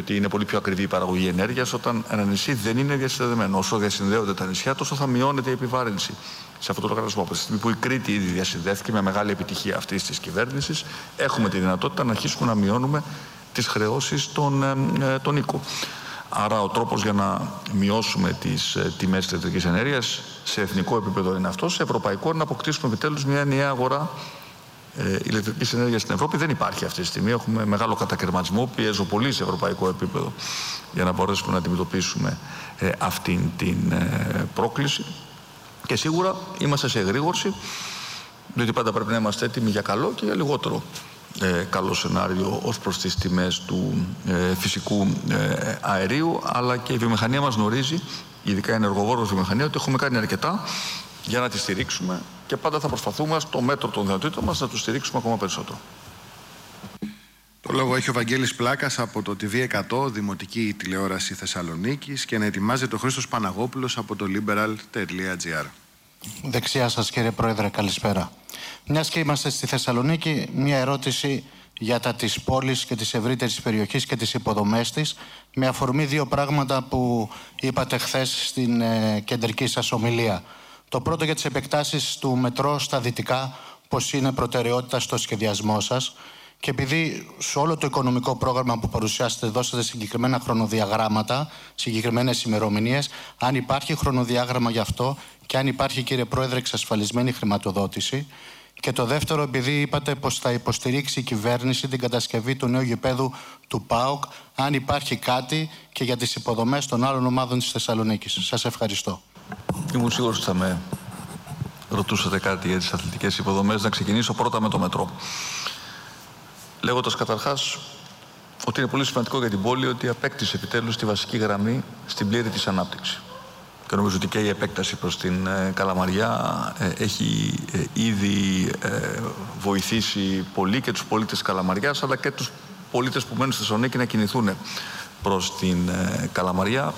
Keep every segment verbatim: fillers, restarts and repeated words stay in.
ότι είναι πολύ πιο ακριβή η παραγωγή ενέργειας όταν ένα νησί δεν είναι διασυνδεδεμένο. Όσο διασυνδέονται τα νησιά, τόσο θα μειώνεται η επιβάρυνση σε αυτό το λογαριασμό. Από τη στιγμή που η Κρήτη ήδη διασυνδέθηκε με μεγάλη επιτυχία αυτής της κυβέρνησης, έχουμε τη δυνατότητα να αρχίσουμε να μειώνουμε τις χρεώσεις των, ε, των οίκων. Άρα ο τρόπος για να μειώσουμε τις ε, τιμές της ηλεκτρικής ενέργειας σε εθνικό επίπεδο είναι αυτό, σε ευρωπαϊκό είναι να αποκτήσουμε επιτέλους μια ενιαία αγορά ε, ηλεκτρικής ενέργειας στην Ευρώπη. Δεν υπάρχει αυτή τη στιγμή. Έχουμε μεγάλο κατακαιρματισμό, πιέζω πολύ σε ευρωπαϊκό επίπεδο για να μπορέσουμε να αντιμετωπίσουμε ε, αυτήν την ε, πρόκληση. Και σίγουρα είμαστε σε εγρήγορση, διότι πάντα πρέπει να είμαστε έτοιμοι για καλό και για λιγότερο ε, καλό σενάριο ως προς τις τιμές του ε, φυσικού ε, αερίου, αλλά και η βιομηχανία μας γνωρίζει, ειδικά η ενεργοβόρος βιομηχανία, ότι έχουμε κάνει αρκετά για να τη στηρίξουμε και πάντα θα προσπαθούμε στο μέτρο των δυνατοτήτων μας να του στηρίξουμε ακόμα περισσότερο. Το λόγο έχει ο Βαγγέλης Πλάκας από το τι βι εκατό, Δημοτική Τηλεόραση Θεσσαλονίκης, και να ετοιμάζεται ο Χρήστος Παναγόπουλος από το liberal τελεία gr. Δεξιά σας, κύριε Πρόεδρε, καλησπέρα. Μιας και είμαστε στη Θεσσαλονίκη, μια ερώτηση για τα της πόλης και της ευρύτερης περιοχής και τις υποδομές της, με αφορμή δύο πράγματα που είπατε χθες στην ε, κεντρική σας ομιλία. Το πρώτο για τις επεκτάσεις του μετρό στα δυτικά, πως είναι προτεραιότητα στο σχεδιασμό σας. Και επειδή σε όλο το οικονομικό πρόγραμμα που παρουσιάσετε δώσατε συγκεκριμένα χρονοδιαγράμματα, συγκεκριμένες ημερομηνίες, αν υπάρχει χρονοδιάγραμμα γι' αυτό και αν υπάρχει, κύριε Πρόεδρε, εξασφαλισμένη χρηματοδότηση. Και το δεύτερο, επειδή είπατε πως θα υποστηρίξει η κυβέρνηση την κατασκευή του νέου γηπέδου του ΠΑΟΚ, αν υπάρχει κάτι και για τις υποδομές των άλλων ομάδων της Θεσσαλονίκης. Σας ευχαριστώ. Ήμουν σίγουρος ότι θα με ρωτούσατε κάτι για τις αθλητικές υποδομές. Να ξεκινήσω πρώτα με το μετρό. Λέγοντας καταρχάς ότι είναι πολύ σημαντικό για την πόλη ότι απέκτησε επιτέλους τη βασική γραμμή στην πλήρη της ανάπτυξη. Και νομίζω ότι και η επέκταση προς την ε, Καλαμαριά ε, έχει ε, ήδη ε, βοηθήσει πολύ και τους πολίτες της Καλαμαριάς, αλλά και τους πολίτες που μένουν στη Θεσσαλονίκη να κινηθούν προς την ε, Καλαμαριά.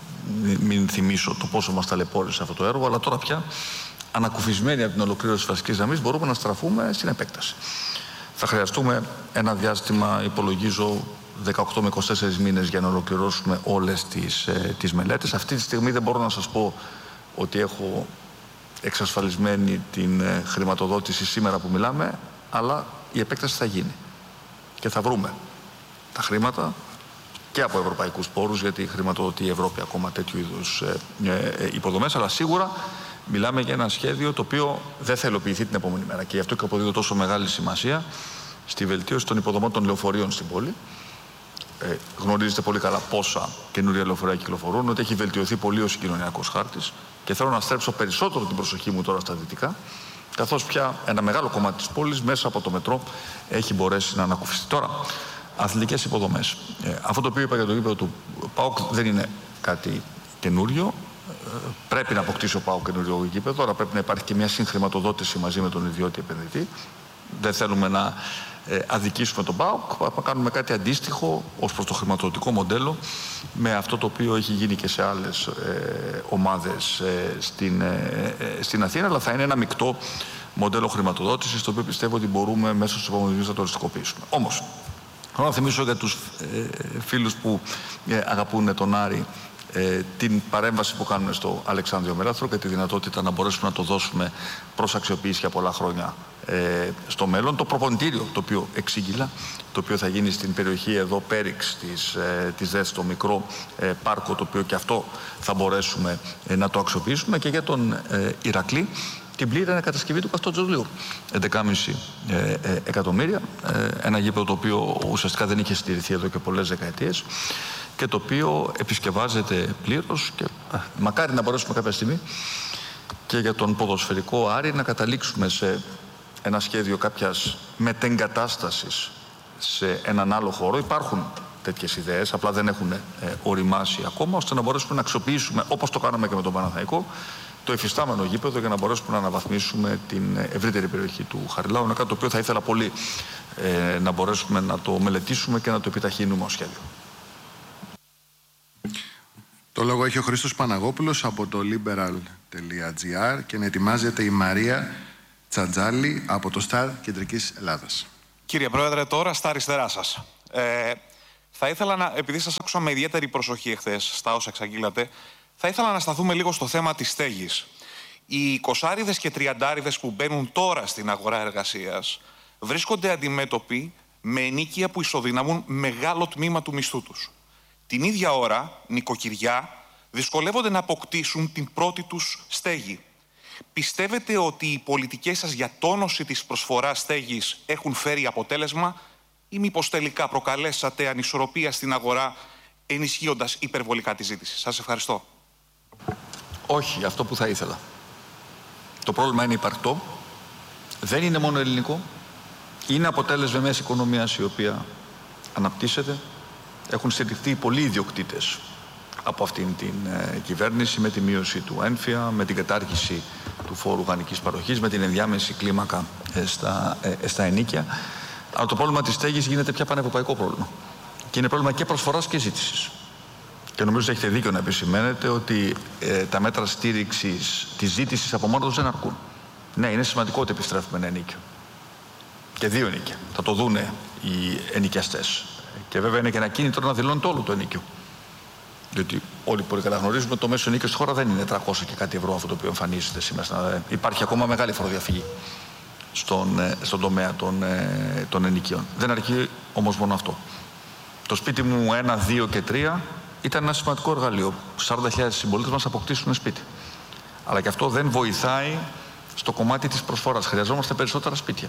Μην θυμίσω το πόσο μας ταλαιπώρησε αυτό το έργο, αλλά τώρα πια ανακουφισμένοι από την ολοκλήρωση της βασικής γραμμής μπορούμε να στραφούμε στην επέκταση. Θα χρειαστούμε ένα διάστημα, υπολογίζω, δεκαοκτώ με είκοσι τέσσερις μήνες για να ολοκληρώσουμε όλες τις, ε, τις μελέτες. Αυτή τη στιγμή δεν μπορώ να σας πω ότι έχω εξασφαλισμένη την ε, χρηματοδότηση σήμερα που μιλάμε, αλλά η επέκταση θα γίνει. Και θα βρούμε τα χρήματα και από ευρωπαϊκούς πόρους, γιατί χρηματοδοτεί η Ευρώπη ακόμα τέτοιου είδους ε, ε, υποδομές, αλλά σίγουρα μιλάμε για ένα σχέδιο το οποίο δεν θα υλοποιηθεί την επόμενη μέρα. Και γι' αυτό και αποδίδω τόσο μεγάλη σημασία στη βελτίωση των υποδομών των λεωφορείων στην πόλη. Ε, γνωρίζετε πολύ καλά πόσα καινούρια λεωφορεία κυκλοφορούν, ότι έχει βελτιωθεί πολύ ο συγκοινωνιακός χάρτης και θέλω να στρέψω περισσότερο την προσοχή μου τώρα στα δυτικά, καθώς πια ένα μεγάλο κομμάτι της πόλης μέσα από το μετρό έχει μπορέσει να ανακουφιστεί. Τώρα, αθλητικές υποδομές. Ε, αυτό το οποίο είπα για το γήπεδο του ΠΑΟΚ δεν είναι κάτι καινούριο. Ε, πρέπει να αποκτήσει ο ΠΑΟΚ καινούριο γήπεδο, αλλά πρέπει να υπάρχει και μια συγχρηματοδότηση μαζί με τον ιδιώτη επενδυτή. Δεν θέλουμε να ε, αδικήσουμε τον ΠΑΟΚ, θα κάνουμε κάτι αντίστοιχο ως προς το χρηματοδοτικό μοντέλο με αυτό το οποίο έχει γίνει και σε άλλες ε, ομάδες ε, στην, ε, ε, στην Αθήνα, αλλά θα είναι ένα μεικτό μοντέλο χρηματοδότησης, το οποίο πιστεύω ότι μπορούμε μέσα στους επόμενους μήνες να το οριστικοποιήσουμε. Όμως, θέλω να θυμίσω για τους ε, φίλους που ε, αγαπούν τον Άρη ε, την παρέμβαση που κάνουν στο Αλεξάνδριο Μελάθρο και τη δυνατότητα να μπορέσουμε να το δώσουμε προς αξιοποίηση για πολλά χρόνια ε, στο μέλλον. Το προπονητήριο το οποίο εξήγηλα, το οποίο θα γίνει στην περιοχή εδώ Πέριξ της, ε, της ΔΕΣ, το μικρό ε, πάρκο, το οποίο και αυτό θα μπορέσουμε ε, να το αξιοποιήσουμε, και για τον ε, Ηρακλή την πλήρη ανακατασκευή του Καστότζογλίου. έντεκα κόμμα πέντε εκατομμύρια, ε, ένα γήπεδο το οποίο ουσιαστικά δεν είχε συντηρηθεί εδώ και πολλές δεκαετίες και το οποίο επισκευάζεται πλήρως και α, μακάρι να μπορέσουμε κάποια στιγμή και για τον ποδοσφαιρικό Άρη να καταλήξουμε σε ένα σχέδιο κάποιας μετεγκατάστασης σε έναν άλλο χώρο. Υπάρχουν τέτοιες ιδέες, απλά δεν έχουν ε, οριμάσει ακόμα, ώστε να μπορέσουμε να αξιοποιήσουμε, όπως το κάναμε και με τον Παναθηναϊκό, το υφιστάμενο γήπεδο για να μπορέσουμε να αναβαθμίσουμε την ευρύτερη περιοχή του Χαριλάου. Είναι κάτι το οποίο θα ήθελα πολύ ε, να μπορέσουμε να το μελετήσουμε και να το επιταχύνουμε ως σχέδιο. Το λόγο έχει ο Χρήστος Παναγόπουλος από το liberal τελεία gr και να ετοιμάζεται η Μαρία Τσαντζάλη από το Σταρ Κεντρικής Ελλάδας. Κύριε Πρόεδρε, τώρα στα αριστερά σας. Ε, Θα ήθελα να, επειδή σας άκουσα με ιδιαίτερη προσοχή εχθές στα όσα εξαγγείλατε, θα ήθελα να σταθούμε λίγο στο θέμα της στέγης. Οι εικοσάριδες και τριαντάριδες που μπαίνουν τώρα στην αγορά εργασίας βρίσκονται αντιμέτωποι με ενοίκια που ισοδυναμούν μεγάλο τμήμα του μισθού τους. Την ίδια ώρα, νοικοκυριά δυσκολεύονται να αποκτήσουν την πρώτη τους στέγη. Πιστεύετε ότι οι πολιτικές σας για τόνωση της προσφοράς στέγης έχουν φέρει αποτέλεσμα ή μήπως τελικά προκαλέσατε ανισορροπία στην αγορά ενισχύοντας υπερβολικά τη ζήτηση? Σας ευχαριστώ. Όχι, αυτό που θα ήθελα. Το πρόβλημα είναι υπαρκτό. Δεν είναι μόνο ελληνικό. Είναι αποτέλεσμα μιας οικονομίας η οποία αναπτύσσεται. Έχουν στηριχθεί πολλοί ιδιοκτήτες από αυτήν την ε, κυβέρνηση με τη μείωση του έμφυα, με την κατάργηση του φόρου οργανικής παροχής, με την ενδιάμεση κλίμακα ε, στα, ε, στα ενοίκια. Αλλά το πρόβλημα της στέγης γίνεται πια πανευρωπαϊκό πρόβλημα. Και είναι πρόβλημα και προσφοράς και ζήτησης. Και νομίζω ότι έχετε δίκιο να επισημαίνετε ότι ε, τα μέτρα στήριξης της ζήτησης από μόνο τους δεν αρκούν. Ναι, είναι σημαντικό ότι επιστρέφουμε ένα ενοίκιο. Και δύο ενοίκια. Θα το δούνε οι ενοικιαστές. Και βέβαια είναι και ένα κίνητρο να δηλώνει το όλο το ενοίκιο. Διότι όλοι πολύ καλά γνωρίζουμε ότι το μέσο ενοίκιο στη χώρα δεν είναι τριακόσια και κάτι ευρώ αυτό το οποίο εμφανίζεται σήμερα. Υπάρχει ακόμα μεγάλη φοροδιαφυγή στον, στον τομέα των, των ενοικίων. Δεν αρκεί όμως μόνο αυτό. Το σπίτι μου ένα, δύο και τρία ήταν ένα σημαντικό εργαλείο. σαράντα χιλιάδες συμπολίτες μας αποκτήσουν σπίτι. Αλλά και αυτό δεν βοηθάει στο κομμάτι της προσφοράς. Χρειαζόμαστε περισσότερα σπίτια.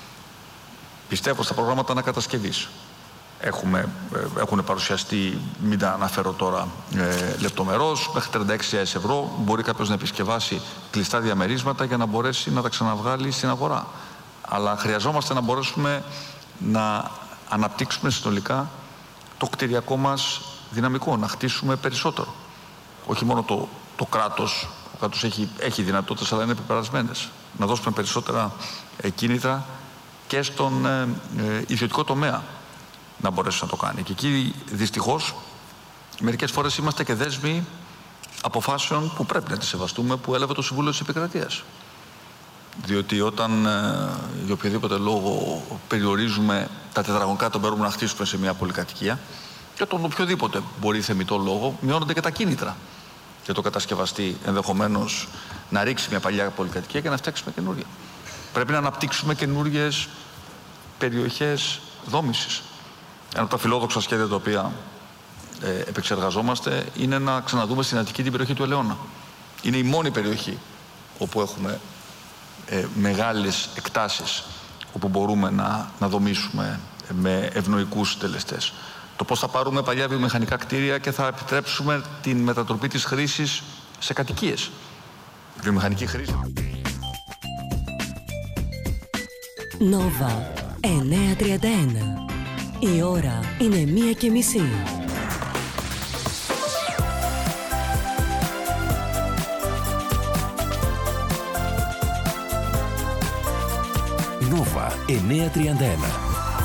Πιστεύω στα προγράμματα ανακατασκευής. Έχουμε, έχουν παρουσιαστεί, μην τα αναφέρω τώρα ε, λεπτομερώς, μέχρι τριάντα έξι χιλιάδες ευρώ μπορεί κάποιος να επισκευάσει κλειστά διαμερίσματα για να μπορέσει να τα ξαναβγάλει στην αγορά. Αλλά χρειαζόμαστε να μπορέσουμε να αναπτύξουμε συνολικά το κτηριακό μας δυναμικό, να χτίσουμε περισσότερο. Όχι μόνο το, το κράτος, ο κράτος έχει, έχει δυνατότητες, αλλά είναι επιπερασμένες. Να δώσουμε περισσότερα ε, κίνητρα και στον ε, ε, ιδιωτικό τομέα να μπορέσει να το κάνει. Και εκεί δυστυχώς μερικές φορές είμαστε και δέσμοι αποφάσεων που πρέπει να τις σεβαστούμε, που έλαβε το Συμβούλιο της Επικρατείας. Διότι όταν ε, για οποιοδήποτε λόγο περιορίζουμε τα τετραγωνικά που μπορούμε να χτίσουμε σε μια πολυκατοικία, και τον οποιοδήποτε μπορεί θεμιτό λόγο, μειώνονται και τα κίνητρα για το κατασκευαστή ενδεχομένως να ρίξει μια παλιά πολυκατοικία και να φτιάξουμε καινούργια. Πρέπει να αναπτύξουμε καινούργιες περιοχές δόμησης. Ένα από τα φιλόδοξα σχέδια τα οποία ε, επεξεργαζόμαστε είναι να ξαναδούμε στην Αττική την περιοχή του Ελαιώνα. Είναι η μόνη περιοχή όπου έχουμε ε, μεγάλες εκτάσεις όπου μπορούμε να, να δομήσουμε με ευνοϊκούς συντελεστές. Το πώς θα πάρουμε παλιά βιομηχανικά κτίρια και θα επιτρέψουμε την μετατροπή της χρήσης σε κατοικίες. Βιομηχανική χρήση. Νόβα εννιακόσια τριάντα ένα. Η ώρα είναι μία και μισή. Νόβα εννιακόσια τριάντα ένα.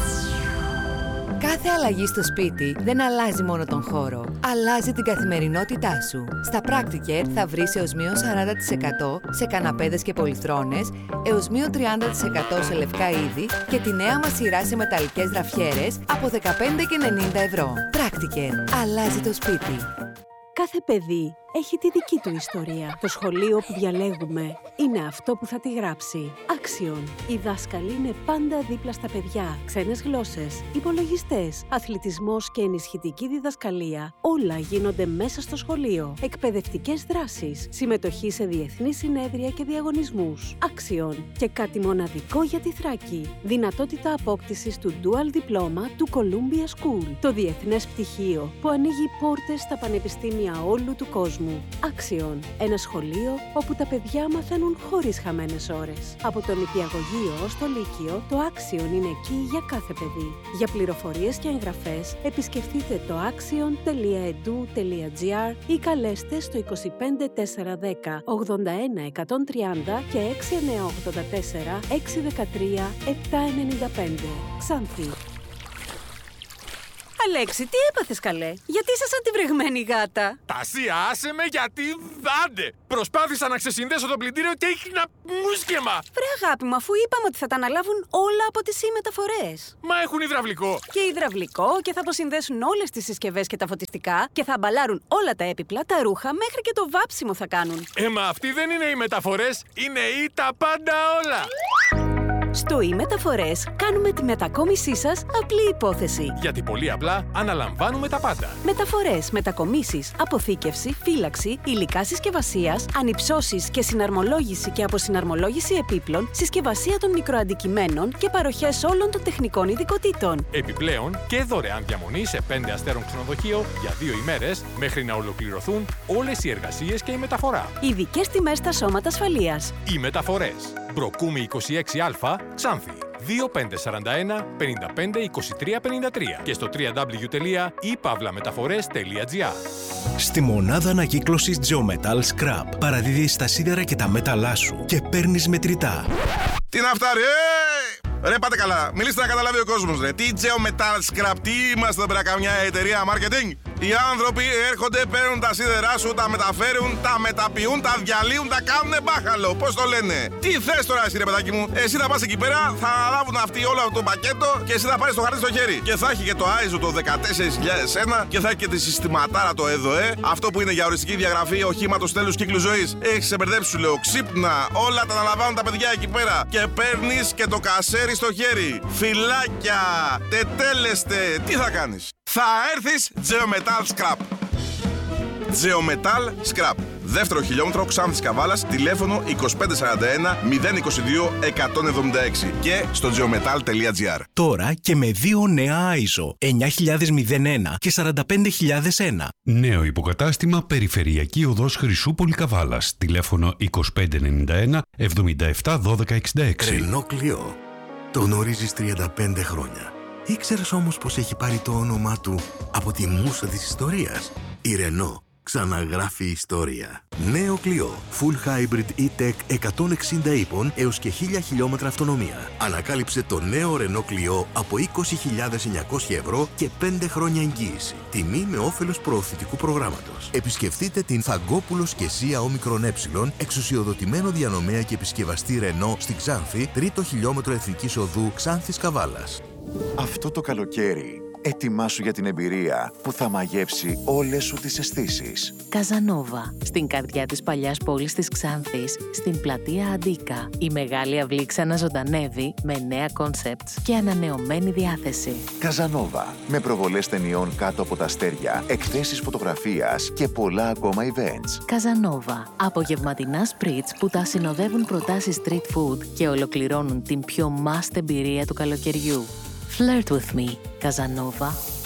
Κάθε αλλαγή στο σπίτι δεν αλλάζει μόνο τον χώρο, αλλάζει την καθημερινότητά σου. Στα Practicare θα βρεις έως μείον σαράντα τοις εκατό σε καναπέδες και πολυθρόνες, έως μείον τριάντα τοις εκατό σε λευκά είδη και τη νέα μας σειρά σε μεταλλικές γραφιέρες από δεκαπέντε και ενενήντα ευρώ. Practicare. Αλλάζει το σπίτι. Κάθε παιδί έχει τη δική του ιστορία. Το σχολείο που διαλέγουμε είναι αυτό που θα τη γράψει. Άξιον. Οι δάσκαλοι είναι πάντα δίπλα στα παιδιά. Ξένες γλώσσες, υπολογιστές, αθλητισμός και ενισχυτική διδασκαλία. Όλα γίνονται μέσα στο σχολείο. Εκπαιδευτικές δράσεις, συμμετοχή σε διεθνείς συνέδρια και διαγωνισμούς. Άξιον. Και κάτι μοναδικό για τη Θράκη. Δυνατότητα απόκτησης του Dual Diploma του Columbia School. Το διεθνές πτυχίο που ανοίγει πόρτες στα πανεπιστήμια όλου του κόσμου. Άξιον. Ένα σχολείο όπου τα παιδιά μαθαίνουν χωρίς χαμένες ώρες. Από το νηπιαγωγείο ως το λύκειο, το Άξιον είναι εκεί για κάθε παιδί. Για πληροφορίες και εγγραφές, επισκεφτείτε το axion τελεία e d u τελεία g r ή καλέστε στο είκοσι πέντε τετρακόσια δέκα ογδόντα ένα εκατόν τριάντα και έξι εννιά οκτώ τέσσερα έξι ένα τρία επτά εννιά πέντε. Ξάνθη. Αλέξη, τι έπαθες καλέ? Γιατί είσαι σαν τη βρεγμένη γάτα? Τασία, άσε με γιατί δάντε! Προσπάθησα να ξεσυνδέσω το πλυντήριο και έχινα μουσκεμα! Βρε αγάπη μου, αφού είπαμε ότι θα τα αναλάβουν όλα από τις e-μεταφορές. Μα έχουν υδραυλικό. Και υδραυλικό και θα αποσυνδέσουν όλες τις συσκευές και τα φωτιστικά και θα αμπαλάρουν όλα τα έπιπλα, τα ρούχα, μέχρι και το βάψιμο θα κάνουν. Ε, μα αυτοί δεν είναι οι μεταφορές, είναι οι τα πάντα όλα! Στο e-μεταφορές κάνουμε τη μετακόμισή σας απλή υπόθεση. Γιατί πολύ απλά αναλαμβάνουμε τα πάντα. Μεταφορές, μετακομίσεις, αποθήκευση, φύλαξη, υλικά συσκευασίας, ανυψώσεις και συναρμολόγηση και αποσυναρμολόγηση επίπλων, συσκευασία των μικροαντικειμένων και παροχές όλων των τεχνικών ειδικοτήτων. Επιπλέον και δωρεάν διαμονή σε πέντε αστέρων ξενοδοχείο για δύο ημέρες μέχρι να ολοκληρωθούν όλες οι εργασίες και η μεταφορά. Ειδικές τιμές στα σώματα ασφαλείας. Οι μεταφορές. Μπροκούμη είκοσι έξι Α, Ξάνθη. δύο πέντε τέσσερα ένα πέντε πέντε είκοσι τρία πενήντα τρία και στο double-u double-u double-u τελεία i pavlametafores τελεία gr. Στη μονάδα ανακύκλωσης Geometal Scrap παραδίδεις τα σίδερα και τα μέταλλά σου και παίρνεις μετρητά. Τι να φτάρει, ε! Ρε πάτε καλά, μιλήστε να καταλάβει ο κόσμος, ρε. Τι Geometal Scrap, τι είμαστε εδώ πέρα, καμιά εταιρεία marketing? Οι άνθρωποι έρχονται, παίρνουν τα σίδερά σου, τα μεταφέρουν, τα μεταποιούν, τα διαλύουν, τα κάνουνε μπάχαλο. Πώς το λένε? Τι θες τώρα εσύ, ρε παιδάκι μου? Εσύ θα πας εκεί πέρα, θα αναλάβουν αυτοί όλο αυτό το πακέτο και εσύ θα πάρεις το χαρτί στο χέρι. Και θα έχει και το άι ες ο το δεκατέσσερα χιλιάδες ένα και θα έχει και τη συστηματάρα το ΕΔΟΕ. Αυτό που είναι για οριστική διαγραφή οχήματος τέλους κύκλου ζωής. Έχεις ξεμπερδέψει, σου λέω. Ξύπνα, όλα τα αναλαμβάνουν τα παιδιά εκεί πέρα. Και παίρνεις και το κασέρι στο χέρι. Φυλάκια, τετέλεστε, τι θα κάνεις? Θα έρθεις Geometal Scrap. Geometal Scrap. Δεύτερο χιλιόμετρο Ξάνθης Καβάλας, τηλέφωνο είκοσι πέντε σαράντα ένα μηδέν είκοσι δύο εκατόν εβδομήντα έξι και στο geometal τελεία gr. Τώρα και με δύο νέα άι ες ο εννιά χιλιάδες ένα και σαράντα πέντε χιλιάδες ένα. Νέο υποκατάστημα Περιφερειακή Οδός Χρυσούπολη Καβάλας. Τηλέφωνο είκοσι πέντε ενενήντα ένα εβδομήντα επτά δώδεκα εξήντα έξι. Ρενό Κλειό. Το γνωρίζεις τριάντα πέντε χρόνια. Ήξερες όμως πως έχει πάρει το όνομά του από τη μούσα της ιστορίας? Η Renault ξαναγράφει ιστορία. Νέο Κλειό. Full Hybrid E-Tech εκατόν εξήντα ύπων έως και χίλια χιλιόμετρα αυτονομία. Ανακάλυψε το νέο Renault Κλειό από είκοσι χιλιάδες εννιακόσια ευρώ και πέντε χρόνια εγγύηση. Τιμή με όφελος προωθητικού προγράμματος. Επισκεφτείτε την Φαγκόπουλος και Σία Όμικρον Ε, εξουσιοδοτημένο διανομέα και επισκευαστή Renault στη Ξάνθη, τρίτο χιλιόμετρο Εθνικής Οδού Ξάνθης Καβάλας. Αυτό το καλοκαίρι, ετοιμάσου για την εμπειρία που θα μαγεύσει όλες σου τις αισθήσεις. Καζανόβα, στην καρδιά της παλιάς πόλης της Ξάνθης, στην πλατεία Αντίκα. Η μεγάλη αυλή ξαναζωντανεύει με νέα κόνσεπτς και ανανεωμένη διάθεση. Καζανόβα, με προβολές ταινιών κάτω από τα αστέρια, εκθέσεις φωτογραφίας και πολλά ακόμα events. Καζανόβα, απογευματινά σπριτς που τα συνοδεύουν προτάσεις street food και ολοκληρώνουν την πιο must εμπειρία του καλοκαιριού. Flirt with me, Καζανόβα.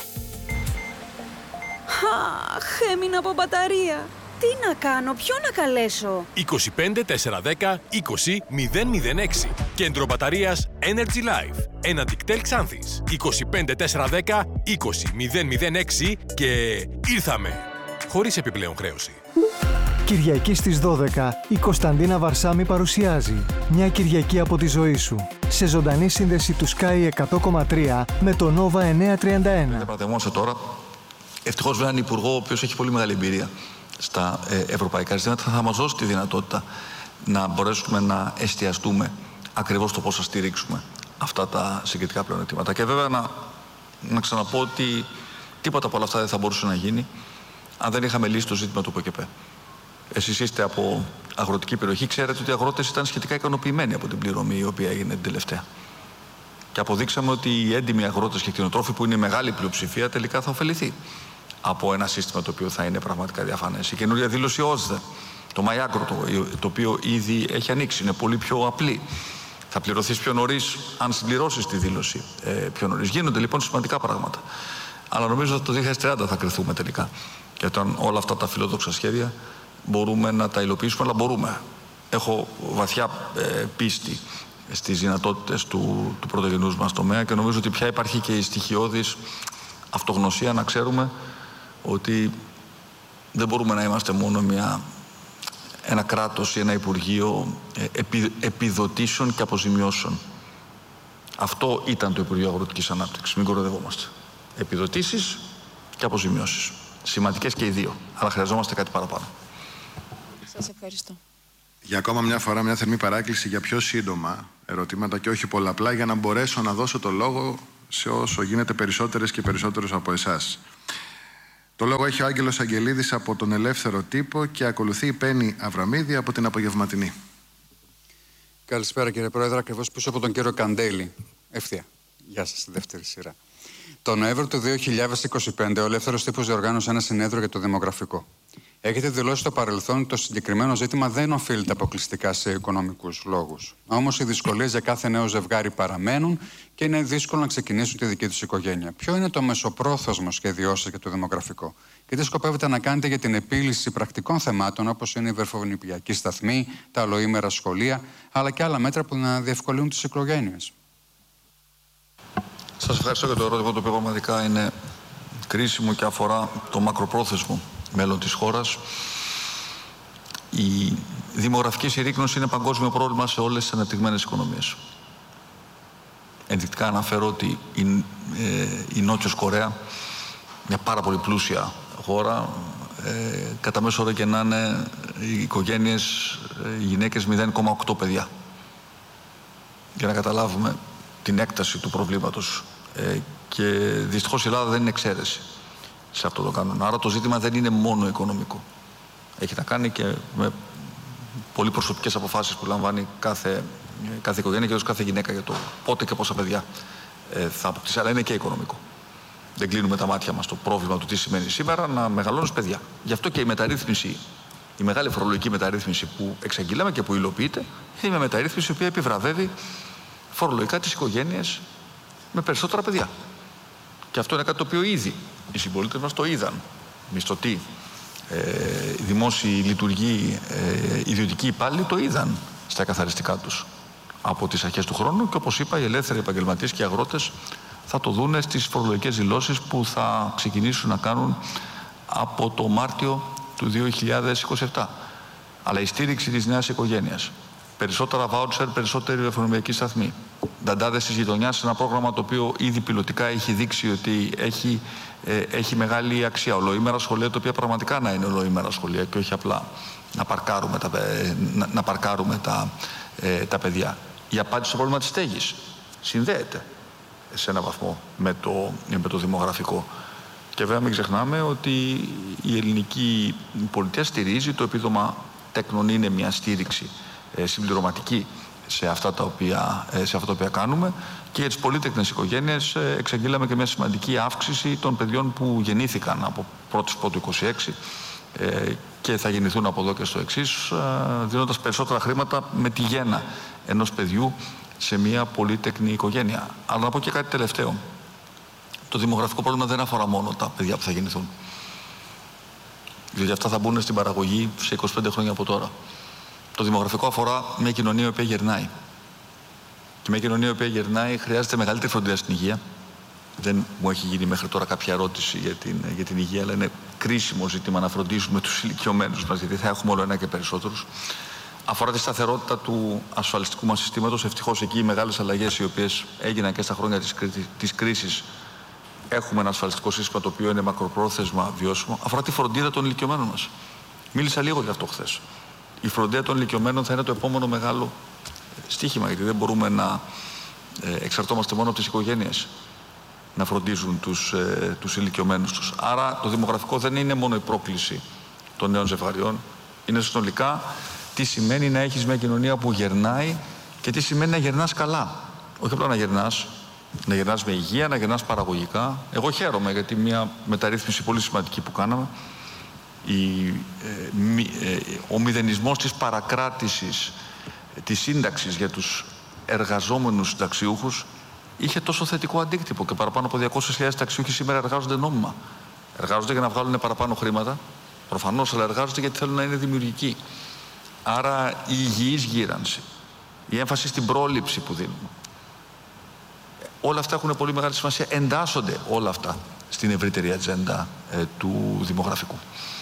Αχ, έμεινα από μπαταρία. Τι να κάνω, ποιο να καλέσω? είκοσι πέντε τετρακόσια δέκα είκοσι μηδέν μηδέν έξι. Κέντρο μπαταρίας Energy Life. Ένα δικτέλ Ξάνθης. είκοσι πέντε τετρακόσια δέκα είκοσι μηδέν μηδέν έξι και ήρθαμε. Χωρίς επιπλέον χρέωση. Κυριακή στις δώδεκα, η Κωνσταντίνα Βαρσάμι παρουσιάζει «Μια Κυριακή από τη ζωή σου» σε ζωντανή σύνδεση του Sky εκατό κόμμα τρία με το Nova εννιακόσια τριάντα ένα. Διαπραγματευόμαστε τώρα. Ευτυχώς με έναν υπουργό ο οποίος έχει πολύ μεγάλη εμπειρία στα ε, ευρωπαϊκά ζητήματα, θα μας δώσει τη δυνατότητα να μπορέσουμε να εστιαστούμε ακριβώς στο πώς θα στηρίξουμε αυτά τα συγκεκριτικά πλεονεκτήματα. Και βέβαια να, να ξαναπώ ότι τίποτα από όλα αυτά δεν θα μπορούσε να γίνει αν δεν είχαμε λύσει το ζήτημα του ΠΟΚΕΠΕ. Εσείς είστε από αγροτική περιοχή, ξέρετε ότι οι αγρότες ήταν σχετικά ικανοποιημένοι από την πληρωμή η οποία έγινε την τελευταία. Και αποδείξαμε ότι οι έντιμοι αγρότες και κτηνοτρόφοι, που είναι η μεγάλη πλειοψηφία, τελικά θα ωφεληθεί από ένα σύστημα το οποίο θα είναι πραγματικά διαφανές. Η καινούργια δήλωση ΟΣΔΕ, το MyAgro, το, το οποίο ήδη έχει ανοίξει, είναι πολύ πιο απλή. Θα πληρωθείς πιο νωρίς αν συμπληρώσεις τη δήλωση ε, πιο νωρίς. Γίνονται λοιπόν σημαντικά πράγματα. Αλλά νομίζω ότι το δύο χιλιάδες τριάντα θα κρυθούμε τελικά. Και όταν όλα αυτά τα φιλόδοξα σχέδια μπορούμε να τα υλοποιήσουμε, αλλά μπορούμε. Έχω βαθιά ε, πίστη στις δυνατότητες του, του πρωτογενούς μας τομέα και νομίζω ότι πια υπάρχει και η στοιχειώδης αυτογνωσία να ξέρουμε ότι δεν μπορούμε να είμαστε μόνο μια, ένα κράτος ή ένα Υπουργείο ε, επι, επιδοτήσεων και αποζημιώσεων. Αυτό ήταν το Υπουργείο Αγροτικής Ανάπτυξης, μην κοροϊδευόμαστε. επιδοτήσεις και αποζημιώσεις. Σημαντικές και οι δύο, αλλά χρειαζόμαστε κάτι παραπάνω. Σας ευχαριστώ. Για ακόμα μια φορά μια θερμή παράκληση για πιο σύντομα ερωτήματα και όχι πολλαπλά, για να μπορέσω να δώσω το λόγο σε όσο γίνεται περισσότερες και περισσότερους από εσάς. Το λόγο έχει ο Άγγελος Αγγελίδης από τον Ελεύθερο Τύπο και ακολουθεί η Πέννη Αβραμίδη από την Απογευματινή. Καλησπέρα κύριε Πρόεδρε, ακριβώς πίσω από τον κύριο Καντέλη. Ευθεία. Γεια σας, στη δεύτερη σειρά. Το Νοέμβριο του δύο χιλιάδες είκοσι πέντε ο Ελεύθερος Τύπος διοργάνωσε ένα συνέδριο για το δημογραφικό. Έχετε δηλώσει στο παρελθόν ότι το συγκεκριμένο ζήτημα δεν οφείλεται αποκλειστικά σε οικονομικούς λόγους. Όμως οι δυσκολίες για κάθε νέο ζευγάρι παραμένουν και είναι δύσκολο να ξεκινήσουν τη δική τους οικογένεια. Ποιο είναι το μεσοπρόθεσμο σχέδιό σας για το δημογραφικό και τι σκοπεύετε να κάνετε για την επίλυση πρακτικών θεμάτων όπως είναι η βερφονιπιακή σταθμή, τα ολοήμερα σχολεία, αλλά και άλλα μέτρα που να διευκολύνουν τις οικογένειες? Σας ευχαριστώ για το ερώτημα, το οποίο πραγματικά είναι κρίσιμο και αφορά το μακροπρόθεσμο μέλλον της χώρας. Η δημογραφική συρρίκνωση είναι παγκόσμιο πρόβλημα σε όλες τις αναπτυγμένες οικονομίες. Ενδεικτικά αναφέρω ότι η, ε, η Νότιος Κορέα, μια πάρα πολύ πλούσια χώρα, ε, κατά μέσο όρο γεννάνε οι οικογένειες, οι γυναίκες μηδέν κόμμα οκτώ παιδιά. Για να καταλάβουμε την έκταση του προβλήματος. Ε, και δυστυχώς η Ελλάδα δεν είναι εξαίρεση σε αυτό το κανόνα. Άρα το ζήτημα δεν είναι μόνο οικονομικό. Έχει να κάνει και με πολύ προσωπικές αποφάσεις που λαμβάνει κάθε, κάθε οικογένεια και κάθε γυναίκα για το πότε και πόσα παιδιά ε, θα αποκτήσει. Αλλά είναι και οικονομικό. Δεν κλείνουμε τα μάτια μας στο πρόβλημα του τι σημαίνει σήμερα να μεγαλώνεις παιδιά. Γι' αυτό και η μεταρρύθμιση, η μεγάλη φορολογική μεταρρύθμιση που εξαγγείλαμε και που υλοποιείται, είναι μια μεταρρύθμιση η οποία επιβραβεύει φορολογικά τις οικογένειες με περισσότερα παιδιά. Και αυτό είναι κάτι το οποίο ήδη οι συμπολίτες μας το είδαν. Μισθωτοί, ε, δημόσιοι λειτουργοί, ε, ιδιωτικοί υπάλληλοι το είδαν στα καθαριστικά τους από τις αρχές του χρόνου και όπως είπα οι ελεύθεροι επαγγελματίες και οι αγρότες θα το δούνε στις φορολογικές δηλώσεις που θα ξεκινήσουν να κάνουν από το Μάρτιο του δύο χιλιάδες είκοσι επτά. Αλλά η στήριξη της νέας οικογένειας, περισσότερα βάουτσερ, περισσότερη εφονομιακή σταθμή, δαντάδες της γειτονιάς, ένα πρόγραμμα το οποίο ήδη πιλωτικά έχει δείξει ότι έχει, ε, έχει μεγάλη αξία. Ολοήμερα σχολεία, τα οποία πραγματικά να είναι ολοήμερα σχολεία και όχι απλά να παρκάρουμε τα, ε, να, να παρκάρουμε τα, ε, τα παιδιά. Η απάντηση στο πρόβλημα της στέγης συνδέεται σε έναν βαθμό με το, με το δημογραφικό. Και βέβαια μην ξεχνάμε ότι η ελληνική πολιτεία στηρίζει, το επίδομα τέκνων είναι μια στήριξη ε, συμπληρωματική σε αυτά, τα οποία, σε αυτά τα οποία κάνουμε, και για τις πολύτεκνες οικογένειες ε, εξαγγείλαμε και μια σημαντική αύξηση των παιδιών που γεννήθηκαν από πρώτη πρώτου είκοσι έξι ε, και θα γεννηθούν από εδώ και στο εξής, ε, δίνοντας περισσότερα χρήματα με τη γέννα ενός παιδιού σε μια πολύτεκνη οικογένεια. Αλλά να πω και κάτι τελευταίο. Το δημογραφικό πρόβλημα δεν αφορά μόνο τα παιδιά που θα γεννηθούν. Διότι αυτά θα μπουν στην παραγωγή σε είκοσι πέντε χρόνια από τώρα. Το δημογραφικό αφορά μια κοινωνία η οποία γερνάει. Και μια κοινωνία η οποία γερνάει χρειάζεται μεγαλύτερη φροντίδα στην υγεία. Δεν μου έχει γίνει μέχρι τώρα κάποια ερώτηση για την, για την υγεία, αλλά είναι κρίσιμο ζήτημα να φροντίσουμε τους ηλικιωμένους μας, γιατί θα έχουμε όλο ένα και περισσότερους. Αφορά τη σταθερότητα του ασφαλιστικού μας συστήματος. Ευτυχώς εκεί οι μεγάλες αλλαγές οι οποίες έγιναν και στα χρόνια της, της κρίσης, έχουμε ένα ασφαλιστικό σύστημα το οποίο είναι μακροπρόθεσμα βιώσιμο. Αφορά τη φροντίδα των ηλικιωμένων μας. Μίλησα λίγο γι' αυτό χθες. Η φροντίδα των ηλικιωμένων θα είναι το επόμενο μεγάλο στοίχημα, γιατί δεν μπορούμε να εξαρτώμαστε μόνο από τις οικογένειες να φροντίζουν τους, ε, τους ηλικιωμένους τους. Άρα το δημογραφικό δεν είναι μόνο η πρόκληση των νέων ζευγαριών, είναι συνολικά τι σημαίνει να έχεις μια κοινωνία που γερνάει και τι σημαίνει να γερνάς καλά. Όχι απλά να γερνάς, να γερνάς με υγεία, να γερνάς παραγωγικά. Εγώ χαίρομαι γιατί μια μεταρρύθμιση πολύ σημαντική που κάναμε, η, ε, μη, ε, ο μηδενισμός της παρακράτησης της σύνταξης για τους εργαζόμενους συνταξιούχους είχε τόσο θετικό αντίκτυπο και παραπάνω από διακόσιες χιλιάδες συνταξιούχοι σήμερα εργάζονται νόμιμα. Εργάζονται για να βγάλουν παραπάνω χρήματα, προφανώς, αλλά εργάζονται γιατί θέλουν να είναι δημιουργικοί. Άρα η υγιής γύρανση, η έμφαση στην πρόληψη που δίνουμε, όλα αυτά έχουν πολύ μεγάλη σημασία, εντάσσονται όλα αυτά στην ευρύτερη ατζέντα ε, του δημογραφικού.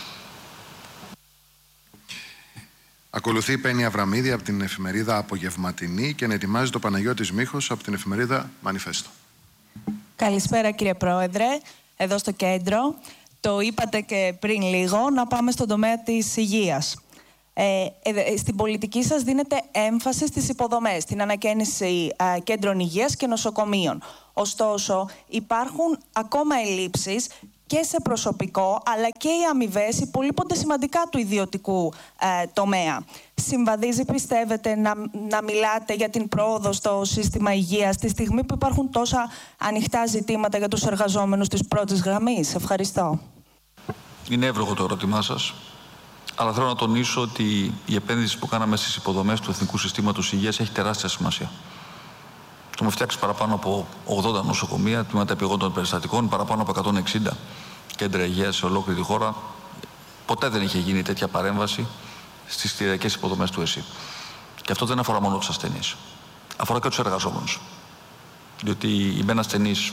Ακολουθεί η Πέννη Αβραμίδη από την εφημερίδα Απογευματινή και να ετοιμάζει το Παναγιώτης Μίχος από την εφημερίδα Μανιφέστο. Καλησπέρα κύριε Πρόεδρε, εδώ στο κέντρο. Το είπατε και πριν λίγο, να πάμε στον τομέα της υγείας. Ε, ε, στην πολιτική σας δίνετε έμφαση στις υποδομές, στην ανακαίνιση ε, κέντρων υγείας και νοσοκομείων. Ωστόσο, υπάρχουν ακόμα ελλείψεις και σε προσωπικό, αλλά και οι αμοιβές υπολείπονται σημαντικά του ιδιωτικού ε, τομέα. Συμβαδίζει, πιστεύετε, να, να μιλάτε για την πρόοδο στο σύστημα υγείας τη στιγμή που υπάρχουν τόσα ανοιχτά ζητήματα για τους εργαζόμενους της πρώτης γραμμής? Ευχαριστώ. Είναι εύλογο το ερώτημά σας, αλλά θέλω να τονίσω ότι η επένδυση που κάναμε στις υποδομές του Εθνικού Συστήματος Υγείας έχει τεράστια σημασία. Έχουμε φτιάξει παραπάνω από ογδόντα νοσοκομεία, τμήματα επιγόντων περιστατικών, παραπάνω από εκατόν εξήντα κέντρα υγείας σε ολόκληρη τη χώρα. Ποτέ δεν είχε γίνει τέτοια παρέμβαση στις κτηριακές υποδομές του ΕΣΥ. Και αυτό δεν αφορά μόνο τους ασθενείς. Αφορά και τους εργαζόμενους. Διότι οι μεν ασθενείς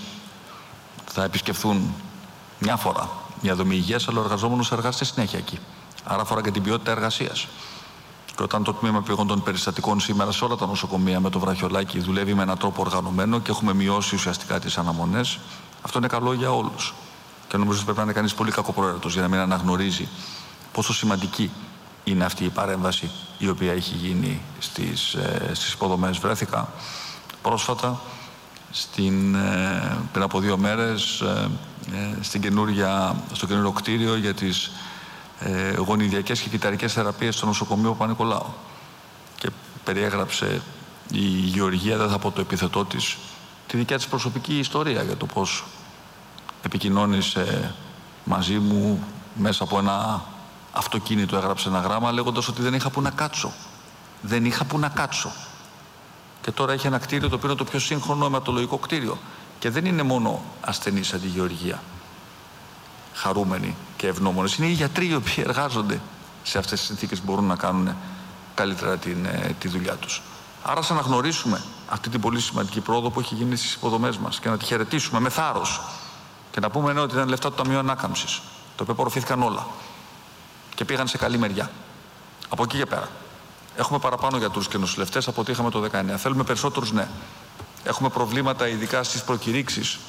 θα επισκεφθούν μια φορά μια δομή υγείας, αλλά ο εργαζόμενος εργάζεται συνέχεια εκεί. Άρα αφορά και την ποιότητα εργασίας. Και όταν το τμήμα επιγόντων περιστατικών σήμερα σε όλα τα νοσοκομεία με το βραχιολάκι δουλεύει με έναν τρόπο οργανωμένο και έχουμε μειώσει ουσιαστικά τις αναμονές, αυτό είναι καλό για όλους. Και νομίζω ότι πρέπει να είναι κανείς πολύ κακοπροαίρετος για να μην αναγνωρίζει πόσο σημαντική είναι αυτή η παρέμβαση η οποία έχει γίνει στις, ε, στις υποδομές. Βρέθηκα πρόσφατα στην, ε, πριν από δύο μέρες ε, ε, στην καινούρια, στο καινούριο κτίριο για τις ε, γονιδιακές και κυταρικές θεραπείες στο νοσοκομείο Παπα-Νικολάου. Και περιέγραψε η Γεωργία, δεν θα πω το επίθετό της, τη δικιά της προσωπική ιστορία για το πώς επικοινώνησε μαζί μου μέσα από ένα αυτοκίνητο, έγραψε ένα γράμμα λέγοντας ότι δεν είχα που να κάτσω. Δεν είχα που να κάτσω. Και τώρα έχει ένα κτίριο το οποίο είναι το πιο σύγχρονο αιματολογικό κτίριο. Και δεν είναι μόνο ασθενείς σαν τη Γεωργία, χαρούμενοι και ευγνώμονες. Είναι οι γιατροί οι οποίοι εργάζονται σε αυτές τις συνθήκες που μπορούν να κάνουν καλύτερα την, τη δουλειά τους. Άρα, σαν να γνωρίσουμε αυτή την πολύ σημαντική πρόοδο που έχει γίνει στις υποδομές μας και να τη χαιρετήσουμε με θάρρος και να πούμε ναι, ότι ήταν λεφτά του Ταμείου Ανάκαμψης, το οποίο απορροφήθηκαν όλα και πήγαν σε καλή μεριά. Από εκεί και πέρα. Έχουμε παραπάνω γιατρούς και νοσηλευτές από ό,τι είχαμε το δεκαεννιά. Θέλουμε περισσότερους, ναι. Έχουμε προβλήματα, ειδικά στις προκηρύξεις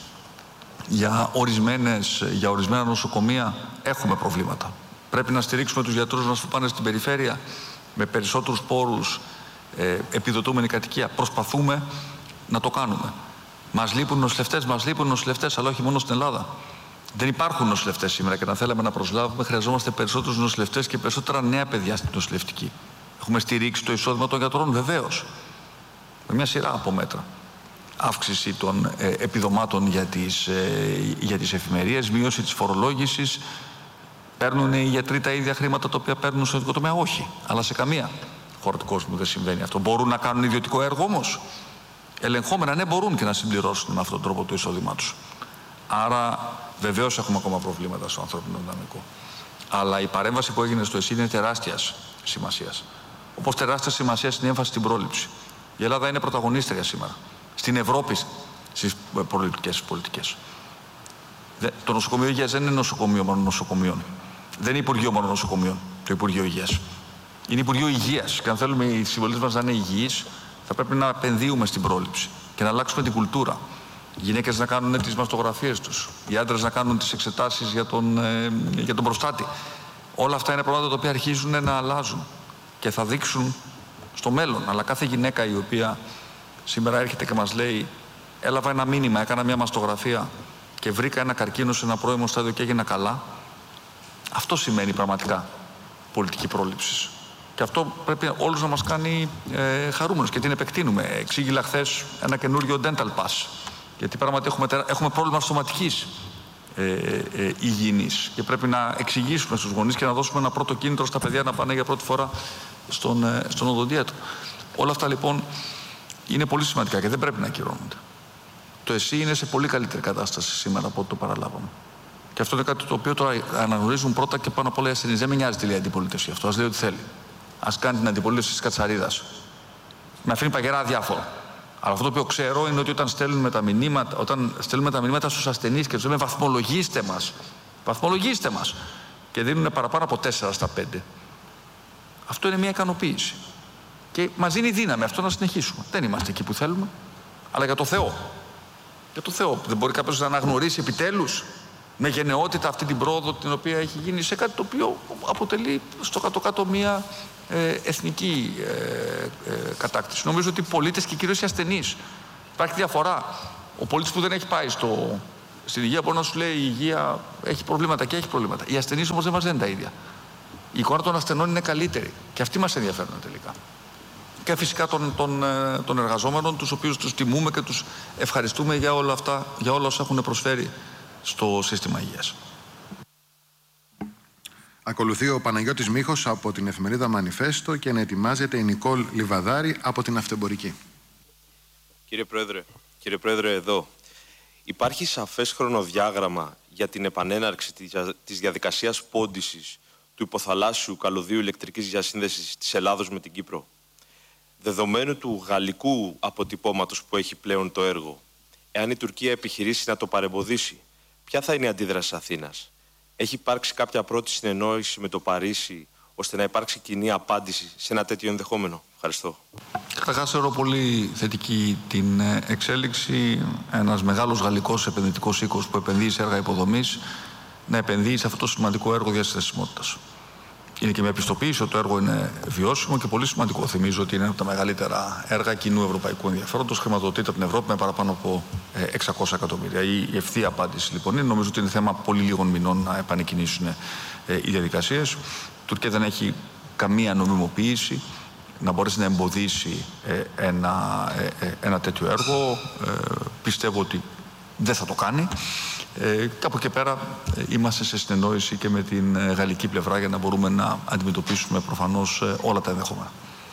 για, ορισμένες, για ορισμένα νοσοκομεία. Έχουμε προβλήματα. Πρέπει να στηρίξουμε τους γιατρούς να σου πάνε στην περιφέρεια με περισσότερους πόρους, ε, επιδοτούμενη κατοικία. Προσπαθούμε να το κάνουμε. Μας λείπουν νοσηλευτές, μας λείπουν νοσηλευτές, αλλά όχι μόνο στην Ελλάδα. Δεν υπάρχουν νοσηλευτές σήμερα και να θέλαμε να προσλάβουμε, χρειαζόμαστε περισσότερους νοσηλευτές και περισσότερα νέα παιδιά στην νοσηλευτική. Έχουμε στηρίξει το εισόδημα των γιατρών, βεβαίως. Με μια σειρά από μέτρα. Αύξηση των ε, επιδομάτων για τις, ε, για τις εφημερίες, μείωση της φορολόγησης. Παίρνουν οι γιατροί τα ίδια χρήματα τα οποία παίρνουν στο ιδιωτικό τομέα? Όχι. Αλλά σε καμία χώρα του κόσμου δεν συμβαίνει αυτό. Μπορούν να κάνουν ιδιωτικό έργο όμως? Ελεγχόμενα, ναι, μπορούν και να συμπληρώσουν με αυτόν τον τρόπο το εισόδημά τους. Άρα, βεβαίως έχουμε ακόμα προβλήματα στο ανθρώπινο δυναμικό. Αλλά η παρέμβαση που έγινε στο ΕΣΥ είναι τεράστιας σημασίας. Όπως τεράστια σημασία είναι η έμφαση στην πρόληψη. Η Ελλάδα είναι πρωταγωνίστρια σήμερα στην Ευρώπη στις προληπτικές πολιτικές. Το νοσοκομείο Υγείας δεν είναι νοσοκομείο μόνο νοσοκομείων. Δεν είναι Υπουργείο μόνο νοσοκομείων το Υπουργείο Υγείας. Είναι Υπουργείο Υγείας. Και αν θέλουμε οι συμπολίτες μας να είναι υγιείς, θα πρέπει να επενδύουμε στην πρόληψη και να αλλάξουμε την κουλτούρα. Οι γυναίκες να κάνουν τις μαστογραφίες τους, οι άντρες να κάνουν τις εξετάσεις για τον, ε, για τον προστάτη. Όλα αυτά είναι πράγματα τα οποία αρχίζουν να αλλάζουν και θα δείξουν στο μέλλον. Αλλά κάθε γυναίκα η οποία σήμερα έρχεται και μας λέει έλαβα ένα μήνυμα, έκανα μια μαστογραφία και βρήκα ένα καρκίνο σε ένα πρώιμο στάδιο και έγινα καλά, αυτό σημαίνει πραγματικά πολιτική πρόληψη. Και αυτό πρέπει όλους να μας κάνει ε, χαρούμενους και την επεκτείνουμε. Εξήγηλα χθες ένα καινούριο dental pass. Γιατί πράγματι έχουμε, έχουμε πρόβλημα στοματικής ε, ε, υγιεινής και πρέπει να εξηγήσουμε στους γονείς και να δώσουμε ένα πρώτο κίνητρο στα παιδιά να πάνε για πρώτη φορά στον, ε, στον οδοντίατρο. Όλα αυτά λοιπόν είναι πολύ σημαντικά και δεν πρέπει να ακυρώνονται. Το ΕΣΥ είναι σε πολύ καλύτερη κατάσταση σήμερα από ό,τι το παραλάβαμε. Και αυτό είναι κάτι το οποίο τώρα αναγνωρίζουν πρώτα και πάνω απ' όλα οι ασθενείς. Δεν με νοιάζει τι λέει η αντιπολίτευση αυτό. Ας λέει ό,τι θέλει. Ας κάνει την αντιπολίτευση της κατσαρίδας. Με αφήνει παγερά αδιάφορο. Αλλά αυτό το οποίο ξέρω είναι ότι όταν στέλνουμε τα μηνύματα, όταν στέλνουμε τα μηνύματα στους ασθενείς και τους λέμε βαθμολογήστε μας, βαθμολογήστε μας, και δίνουν παραπάνω από τέσσερα στα πέντε, αυτό είναι μια ικανοποίηση. Και μας δίνει δύναμη αυτό να συνεχίσουμε. Δεν είμαστε εκεί που θέλουμε, αλλά για το Θεό. Για το Θεό, δεν μπορεί κάποιος να αναγνωρίσει επιτέλους με γενναιότητα αυτή την πρόοδο την οποία έχει γίνει σε κάτι το οποίο αποτελεί στο κάτω-κάτω μία ε, εθνική ε, ε, κατάκτηση. Νομίζω ότι οι πολίτες και κυρίως οι ασθενείς. Υπάρχει διαφορά. Ο πολίτης που δεν έχει πάει στο, στην υγεία μπορεί να σου λέει η υγεία έχει προβλήματα και έχει προβλήματα. Οι ασθενείς όμως δεν μας λένε τα ίδια. Η εικόνα των ασθενών είναι καλύτερη και αυτοί μας ενδιαφέρουν τελικά. Και φυσικά των, των, των εργαζόμενων, τους οποίους τους τιμούμε και τους ευχαριστούμε για όλα αυτά, για όλα όσα έχουν προσφέρει στο σύστημα υγείας. Ακολουθεί ο Παναγιώτης Μίχος από την εφημερίδα Μανιφέστο και να ετοιμάζεται η Νικόλ Λιβαδάρη από την Αυτεμπορική. Κύριε Πρόεδρε, κύριε Πρόεδρε, εδώ υπάρχει σαφές χρονοδιάγραμμα για την επανέναρξη της διαδικασίας πόντισης του υποθαλάσσιου καλωδίου ηλεκτρικής διασύνδεσης της Ελλάδος με την Κύπρο. Δεδομένου του γαλλικού αποτυπώματος που έχει πλέον το έργο, εάν η Τουρκία επιχειρήσει να το παρεμποδίσει, ποια θα είναι η αντίδραση της Αθήνας? Έχει υπάρξει κάποια πρώτη συνεννόηση με το Παρίσι ώστε να υπάρξει κοινή απάντηση σε ένα τέτοιο ενδεχόμενο? Ευχαριστώ. Καταρχάς, θεωρώ πολύ θετική την εξέλιξη. Ένας μεγάλος γαλλικός επενδυτικός οίκος που επενδύει σε έργα υποδομής να επενδύει σε αυτό το σημαντικό έργο διασυνδεσιμότητας. Είναι και μια επιστοποίηση ότι το έργο είναι βιώσιμο και πολύ σημαντικό. Θυμίζω ότι είναι ένα από τα μεγαλύτερα έργα κοινού ευρωπαϊκού ενδιαφέροντος. Χρηματοδοτείται από την Ευρώπη με παραπάνω από εξακόσια εκατομμύρια. Η ευθεία απάντηση λοιπόν είναι, νομίζω ότι είναι θέμα πολύ λίγων μηνών να επανεκκινήσουν οι διαδικασίες. Η Τουρκία δεν έχει καμία νομιμοποίηση να μπορέσει να εμποδίσει ένα, ένα τέτοιο έργο. Πιστεύω ότι δεν θα το κάνει. Ε, και από εκεί πέρα ε, είμαστε σε συνεννόηση και με την ε, γαλλική πλευρά για να μπορούμε να αντιμετωπίσουμε προφανώς ε, όλα τα ενδεχόμενα.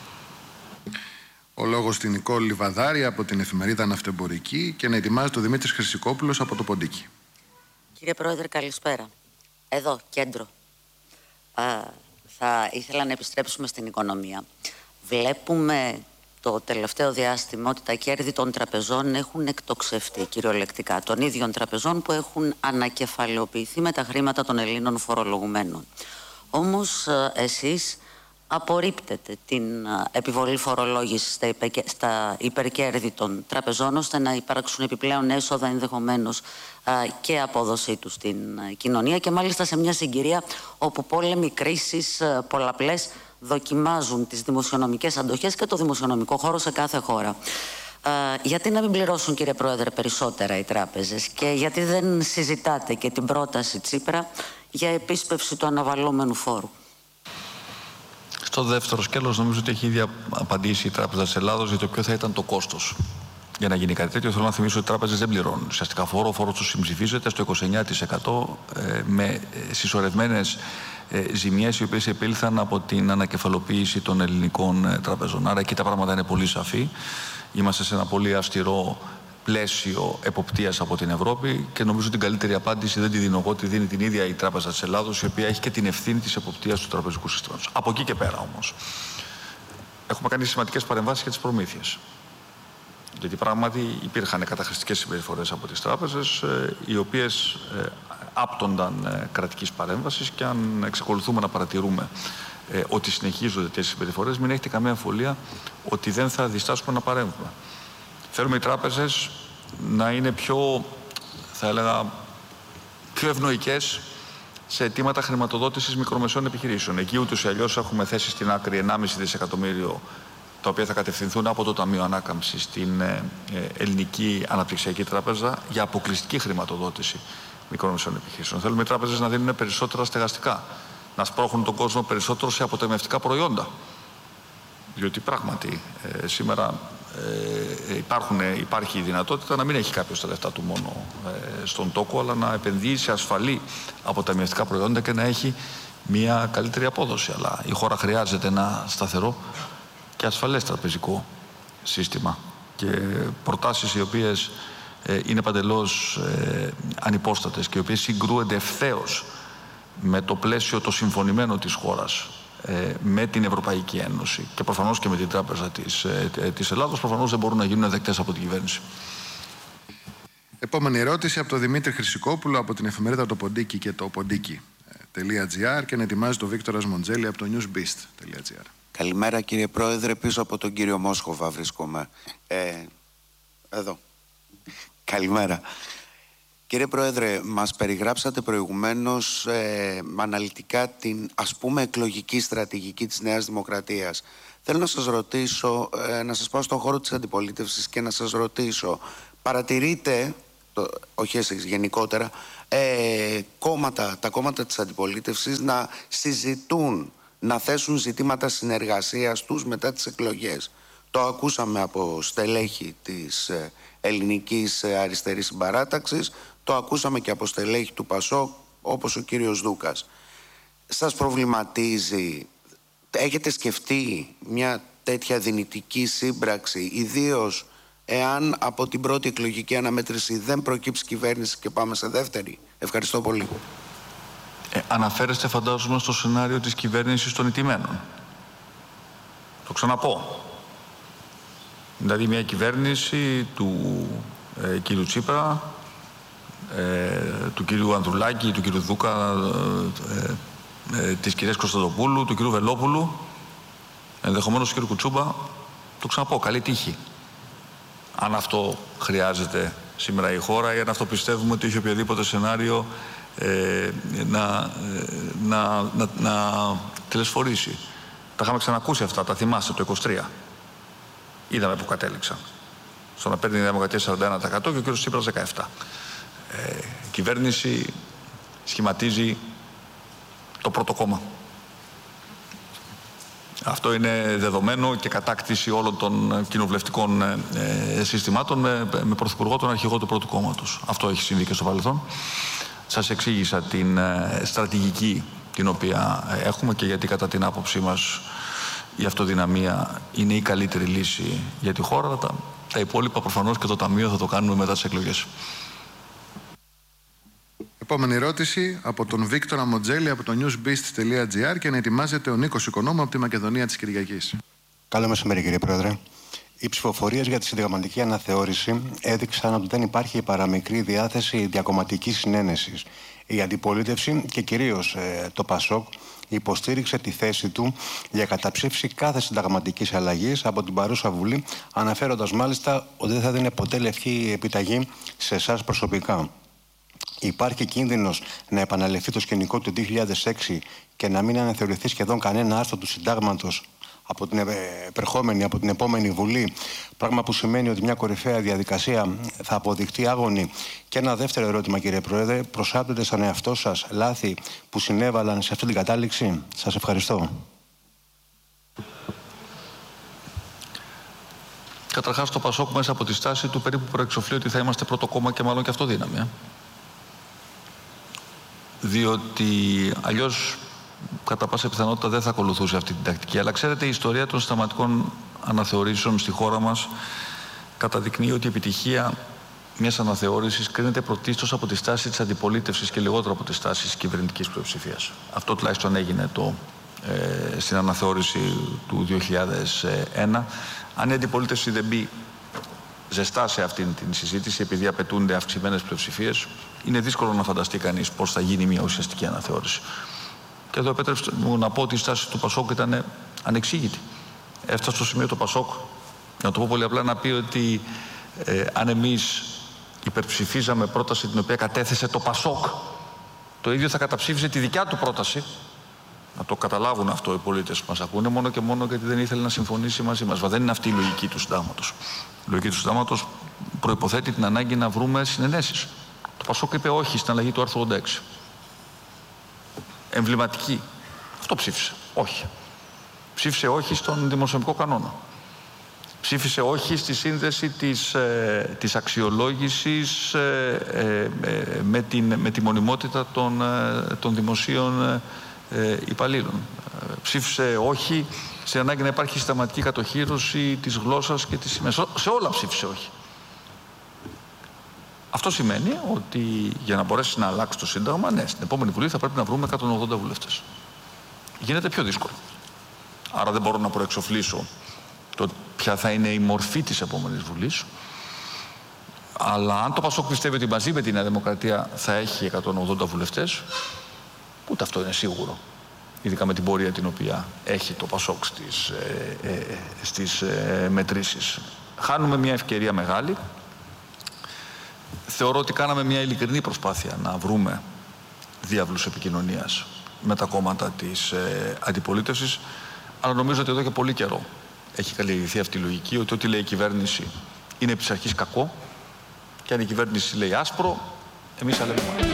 Ο λόγος στην Νικόλ Λιβαδάρη από την εφημερίδα Ναυτεμπορική και να ετοιμάζει το Δημήτρης Χρυσικόπουλος από το Ποντίκι. Κύριε Πρόεδρε, καλησπέρα. Εδώ, κέντρο. Α, θα ήθελα να επιστρέψουμε στην οικονομία. Βλέπουμε το τελευταίο διάστημα ότι τα κέρδη των τραπεζών έχουν εκτοξευτεί κυριολεκτικά, των ίδιων τραπεζών που έχουν ανακεφαλαιοποιηθεί με τα χρήματα των Ελλήνων φορολογουμένων. Όμως εσείς απορρίπτετε την επιβολή φορολόγησης στα υπερκέρδη των τραπεζών ώστε να υπάρξουν επιπλέον έσοδα ενδεχομένως και απόδοσή τους στην κοινωνία και μάλιστα σε μια συγκυρία όπου πόλεμοι, κρίσεις πολλαπλές δοκιμάζουν τις δημοσιονομικές αντοχές και το δημοσιονομικό χώρο σε κάθε χώρα. Ε, γιατί να μην πληρώσουν, κύριε Πρόεδρε, περισσότερα οι τράπεζες και γιατί δεν συζητάτε και την πρόταση Τσίπρα για επίσπευση του αναβαλλόμενου φόρου? Στο δεύτερο σκέλος νομίζω ότι έχει ήδη απαντήσει η Τράπεζα της Ελλάδος για το ποιο θα ήταν το κόστος. Για να γίνει κάτι τέτοιο, θέλω να θυμίσω ότι οι τράπεζες δεν πληρώνουν ουσιαστικά φόρο. Ο φόρος του συμψηφίζεται στο είκοσι εννέα τοις εκατό ε, με συσσωρευμένες ε, ζημιές οι οποίες επήλθαν από την ανακεφαλοποίηση των ελληνικών ε, τραπεζών. Άρα εκεί τα πράγματα είναι πολύ σαφή. Είμαστε σε ένα πολύ αυστηρό πλαίσιο εποπτείας από την Ευρώπη και νομίζω την καλύτερη απάντηση δεν τη δίνω εγώ, τη δίνει την ίδια η Τράπεζα της Ελλάδος, η οποία έχει και την ευθύνη της εποπτείας του τραπεζικού συστήματος. Από εκεί και πέρα όμως, έχουμε κάνει σημαντικές παρεμβάσεις για τις προμήθειες. Γιατί πράγματι υπήρχαν καταχρηστικές συμπεριφορές από τις τράπεζες, οι οποίες άπτονταν κρατικής παρέμβασης και αν εξακολουθούμε να παρατηρούμε ότι συνεχίζονται τέτοιες συμπεριφορές, μην έχετε καμία αμφιβολία ότι δεν θα διστάσουμε να παρέμβουμε. Θέλουμε οι τράπεζες να είναι πιο, θα έλεγα, πιο ευνοϊκές σε αιτήματα χρηματοδότησης μικρομεσαίων επιχειρήσεων. Εκεί ούτως ή αλλιώς έχουμε θέσει στην άκρη ενάμιση δισεκατομμύριο, τα οποία θα κατευθυνθούν από το Ταμείο Ανάκαμψης στην ε, Ελληνική Αναπτυξιακή Τράπεζα για αποκλειστική χρηματοδότηση μικρομεσαίων επιχειρήσεων. Θέλουμε οι τράπεζες να δίνουν περισσότερα στεγαστικά, να σπρώχνουν τον κόσμο περισσότερο σε αποταμιευτικά προϊόντα. Διότι πράγματι ε, σήμερα ε, υπάρχουν, υπάρχει η δυνατότητα να μην έχει κάποιος τα λεφτά του μόνο ε, στον τόκο, αλλά να επενδύει σε ασφαλή αποταμιευτικά προϊόντα και να έχει μια καλύτερη απόδοση. Αλλά η χώρα χρειάζεται ένα σταθερό και ασφαλές τραπεζικό σύστημα και προτάσεις οι οποίες ε, είναι παντελώς ε, ανυπόστατες και οι οποίες συγκρούονται ευθέως με το πλαίσιο το συμφωνημένο της χώρας ε, με την Ευρωπαϊκή Ένωση και προφανώς και με την Τράπεζα της, ε, της Ελλάδος, προφανώς δεν μπορούν να γίνουν δεκτές από την κυβέρνηση. Επόμενη ερώτηση από τον Δημήτρη Χρυσικόπουλο από την εφημερίδα Το Ποντίκι και το Ποντίκι.gr και να ετοιμάζει το Βίκτορας Μοντζέλη από το newsbeast.gr. Καλημέρα κύριε Πρόεδρε, πίσω από τον κύριο Μόσχοβα βρίσκομαι. Ε, εδώ. Καλημέρα. Κύριε Πρόεδρε, μας περιγράψατε προηγουμένως ε, αναλυτικά την, ας πούμε, εκλογική στρατηγική της Νέας Δημοκρατίας. Θέλω να σας ρωτήσω, ε, να σας πάω στον χώρο της αντιπολίτευσης και να σας ρωτήσω, παρατηρείτε, το, όχι εσείς γενικότερα, ε, κόμματα, τα κόμματα της αντιπολίτευσης να συζητούν, να θέσουν ζητήματα συνεργασίας τους μετά τις εκλογές. Το ακούσαμε από στελέχη της ε, ελληνικής ε, αριστερής συμπαράταξης, το ακούσαμε και από στελέχη του ΠΑΣΟΚ, όπως ο κύριος Δούκας. Σας προβληματίζει, έχετε σκεφτεί μια τέτοια δυνητική σύμπραξη, ιδίως εάν από την πρώτη εκλογική αναμέτρηση δεν προκύψει κυβέρνηση και πάμε σε δεύτερη? Ευχαριστώ πολύ. Ε, αναφέρεστε, φαντάζομαι, στο σενάριο της κυβέρνησης των ηττημένων. Το ξαναπώ. Δηλαδή μια κυβέρνηση του ε, κύριου Τσίπρα, ε, του κύριου Ανδρουλάκη, του κύριου Δούκα, ε, ε, της κυρίας Κωνσταντοπούλου, του κύριου Βελόπουλου, ενδεχομένως του κύριου Κουτσούμπα. Το ξαναπώ, καλή τύχη. Αν αυτό χρειάζεται σήμερα η χώρα ή αν αυτό πιστεύουμε ότι έχει οποιοδήποτε σενάριο ε, να, να, να, να τελεσφορήσει. Τα είχαμε ξανακούσει αυτά, τα θυμάστε το είκοσι τρία. Είδαμε που κατέληξαν. Στο να παίρνει η Δημοκρατία σαράντα ένα τοις εκατό και ο κύριος Τσίπρας δεκαεπτά τοις εκατό. Ε, η κυβέρνηση σχηματίζει το πρώτο κόμμα. Αυτό είναι δεδομένο και κατάκτηση όλων των κοινοβουλευτικών ε, συστημάτων με, με πρωθυπουργό τον αρχηγό του πρώτου κόμματος. Αυτό έχει συμβεί και στο παρελθόν. Σας εξήγησα την ε, στρατηγική την οποία έχουμε και γιατί κατά την άποψή μας η αυτοδυναμία είναι η καλύτερη λύση για τη χώρα. Τα, τα υπόλοιπα προφανώς και το Ταμείο θα το κάνουμε μετά τις εκλογές. Επόμενη ερώτηση από τον Βίκτορα Μοντζέλη από το newsbeast τελεία gr και να ετοιμάζεται ο Νίκος Οικονόμου από τη Μακεδονία της Κυριακής. Καλό μεσημέρι, κύριε Πρόεδρε. Οι ψηφοφορίες για τη συνταγματική αναθεώρηση έδειξαν ότι δεν υπάρχει παραμικρή διάθεση διακομματικής συνένεσης. Η αντιπολίτευση και κυρίως ε, το ΠΑΣΟΚ υποστήριξε τη θέση του για καταψήφιση κάθε συνταγματικής αλλαγής από την παρούσα Βουλή, αναφέροντας μάλιστα ότι δεν θα δίνει ποτέ λευκή επιταγή σε εσάς προσωπικά. Υπάρχει κίνδυνος να επαναληφθεί το σκηνικό του δύο χιλιάδες έξι και να μην αναθεωρηθεί σχεδόν κανένα άρθρο του συντάγματος από την επερχόμενη, από την επόμενη Βουλή, πράγμα που σημαίνει ότι μια κορυφαία διαδικασία θα αποδειχτεί άγωνη. Και ένα δεύτερο ερώτημα, κύριε Πρόεδρε, προσάπτεται σαν εαυτό σας λάθη που συνέβαλαν σε αυτή την κατάληξη? Σας ευχαριστώ. Καταρχάς, το ΠΑΣΟΚ μέσα από τη στάση του περίπου προεξοφλεί ότι θα είμαστε πρώτο κόμμα και μάλλον και αυτό δύναμη. Ε? Διότι αλλιώς κατά πάσα πιθανότητα δεν θα ακολουθούσε αυτή την τακτική. Αλλά ξέρετε, η ιστορία των συνταγματικών αναθεωρήσεων στη χώρα μας καταδεικνύει ότι η επιτυχία μιας αναθεώρησης κρίνεται πρωτίστως από τη στάση της αντιπολίτευσης και λιγότερο από τη στάση της κυβερνητικής πλειοψηφίας. Αυτό τουλάχιστον έγινε το, ε, στην αναθεώρηση του δύο χιλιάδες ένα. Αν η αντιπολίτευση δεν μπει ζεστά σε αυτήν την συζήτηση, επειδή απαιτούνται αυξημένες πλειοψηφίες, είναι δύσκολο να φανταστεί κανείς πώς θα γίνει μια ουσιαστική αναθεώρηση. Και εδώ επέτρεψτε μου να πω ότι η στάση του ΠΑΣΟΚ ήταν ανεξήγητη. Έφτασε στο σημείο το ΠΑΣΟΚ, να το πω πολύ απλά, να πει ότι ε, αν εμείς υπερψηφίζαμε πρόταση την οποία κατέθεσε το ΠΑΣΟΚ, το ίδιο θα καταψήφιζε τη δικιά του πρόταση. Να το καταλάβουν αυτό οι πολίτες που μας ακούνε, μόνο και μόνο γιατί δεν ήθελε να συμφωνήσει μαζί μας. Μα δεν είναι αυτή η λογική του συντάγματος. Η λογική του συντάγματος προϋποθέτει την ανάγκη να βρούμε συνενέσεις. Το ΠΑΣΟΚ είπε όχι στην αλλαγή του άρθρου ογδόντα έξι. Εμβληματική. Αυτό ψήφισε. Όχι. Ψήφισε όχι στον δημοσιονομικό κανόνα. Ψήφισε όχι στη σύνδεση της, ε, της αξιολόγησης ε, ε, με, την, με τη μονιμότητα των, ε, των δημοσίων ε, υπαλλήλων. Ε, ψήφισε όχι σε ανάγκη να υπάρχει συστηματική κατοχύρωση της γλώσσας και της σημαίας. Σε όλα ψήφισε όχι. Αυτό σημαίνει ότι για να μπορέσει να αλλάξει το Σύνταγμα, ναι, στην επόμενη Βουλή θα πρέπει να βρούμε εκατόν ογδόντα βουλευτές. Γίνεται πιο δύσκολο. Άρα δεν μπορώ να προεξοφλήσω το ποια θα είναι η μορφή της επόμενης Βουλής. Αλλά αν το ΠΑΣΟΚ πιστεύει ότι μαζί με τη Νέα Δημοκρατία θα έχει εκατόν ογδόντα βουλευτές, ούτε αυτό είναι σίγουρο. Ειδικά με την πορεία την οποία έχει το ΠΑΣΟΚ στις, ε, ε, στις ε, μετρήσεις. Χάνουμε μια ευκαιρία μεγάλη θεωρώ ότι κάναμε μια ειλικρινή προσπάθεια να βρούμε διάβλους επικοινωνίας με τα κόμματα της ε, αντιπολίτευσης, αλλά νομίζω ότι εδώ και πολύ καιρό έχει καλλιεργηθεί αυτή η λογική ότι ό,τι λέει η κυβέρνηση είναι επί της αρχής κακό και αν η κυβέρνηση λέει άσπρο, εμείς θα λέμε μάλλον.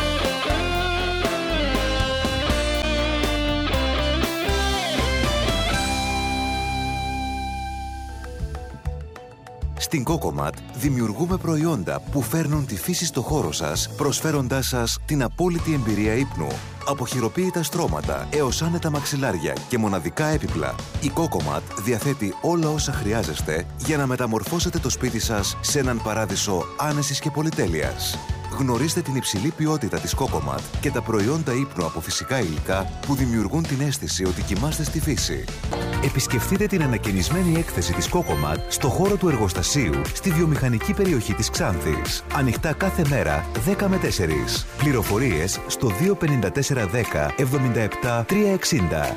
Στην Κόκοματ δημιουργούμε προϊόντα που φέρνουν τη φύση στο χώρο σας, προσφέροντάς σας την απόλυτη εμπειρία ύπνου. Από χειροποίητα στρώματα έως άνετα μαξιλάρια και μοναδικά έπιπλα, η Κόκοματ διαθέτει όλα όσα χρειάζεστε για να μεταμορφώσετε το σπίτι σας σε έναν παράδεισο άνεσης και πολυτέλειας. Γνωρίστε την υψηλή ποιότητα της Κόκοματ και τα προϊόντα ύπνου από φυσικά υλικά που δημιουργούν την αίσθηση ότι κοιμάστε στη φύση. Επισκεφτείτε την ανακαινισμένη έκθεση της Κόκοματ στο χώρο του εργοστασίου στη βιομηχανική περιοχή της Ξάνθης. Ανοιχτά κάθε μέρα δέκα με τέσσερις. Πληροφορίες στο δύο πέντε τέσσερα δέκα εβδομήντα επτά τριακόσια εξήντα.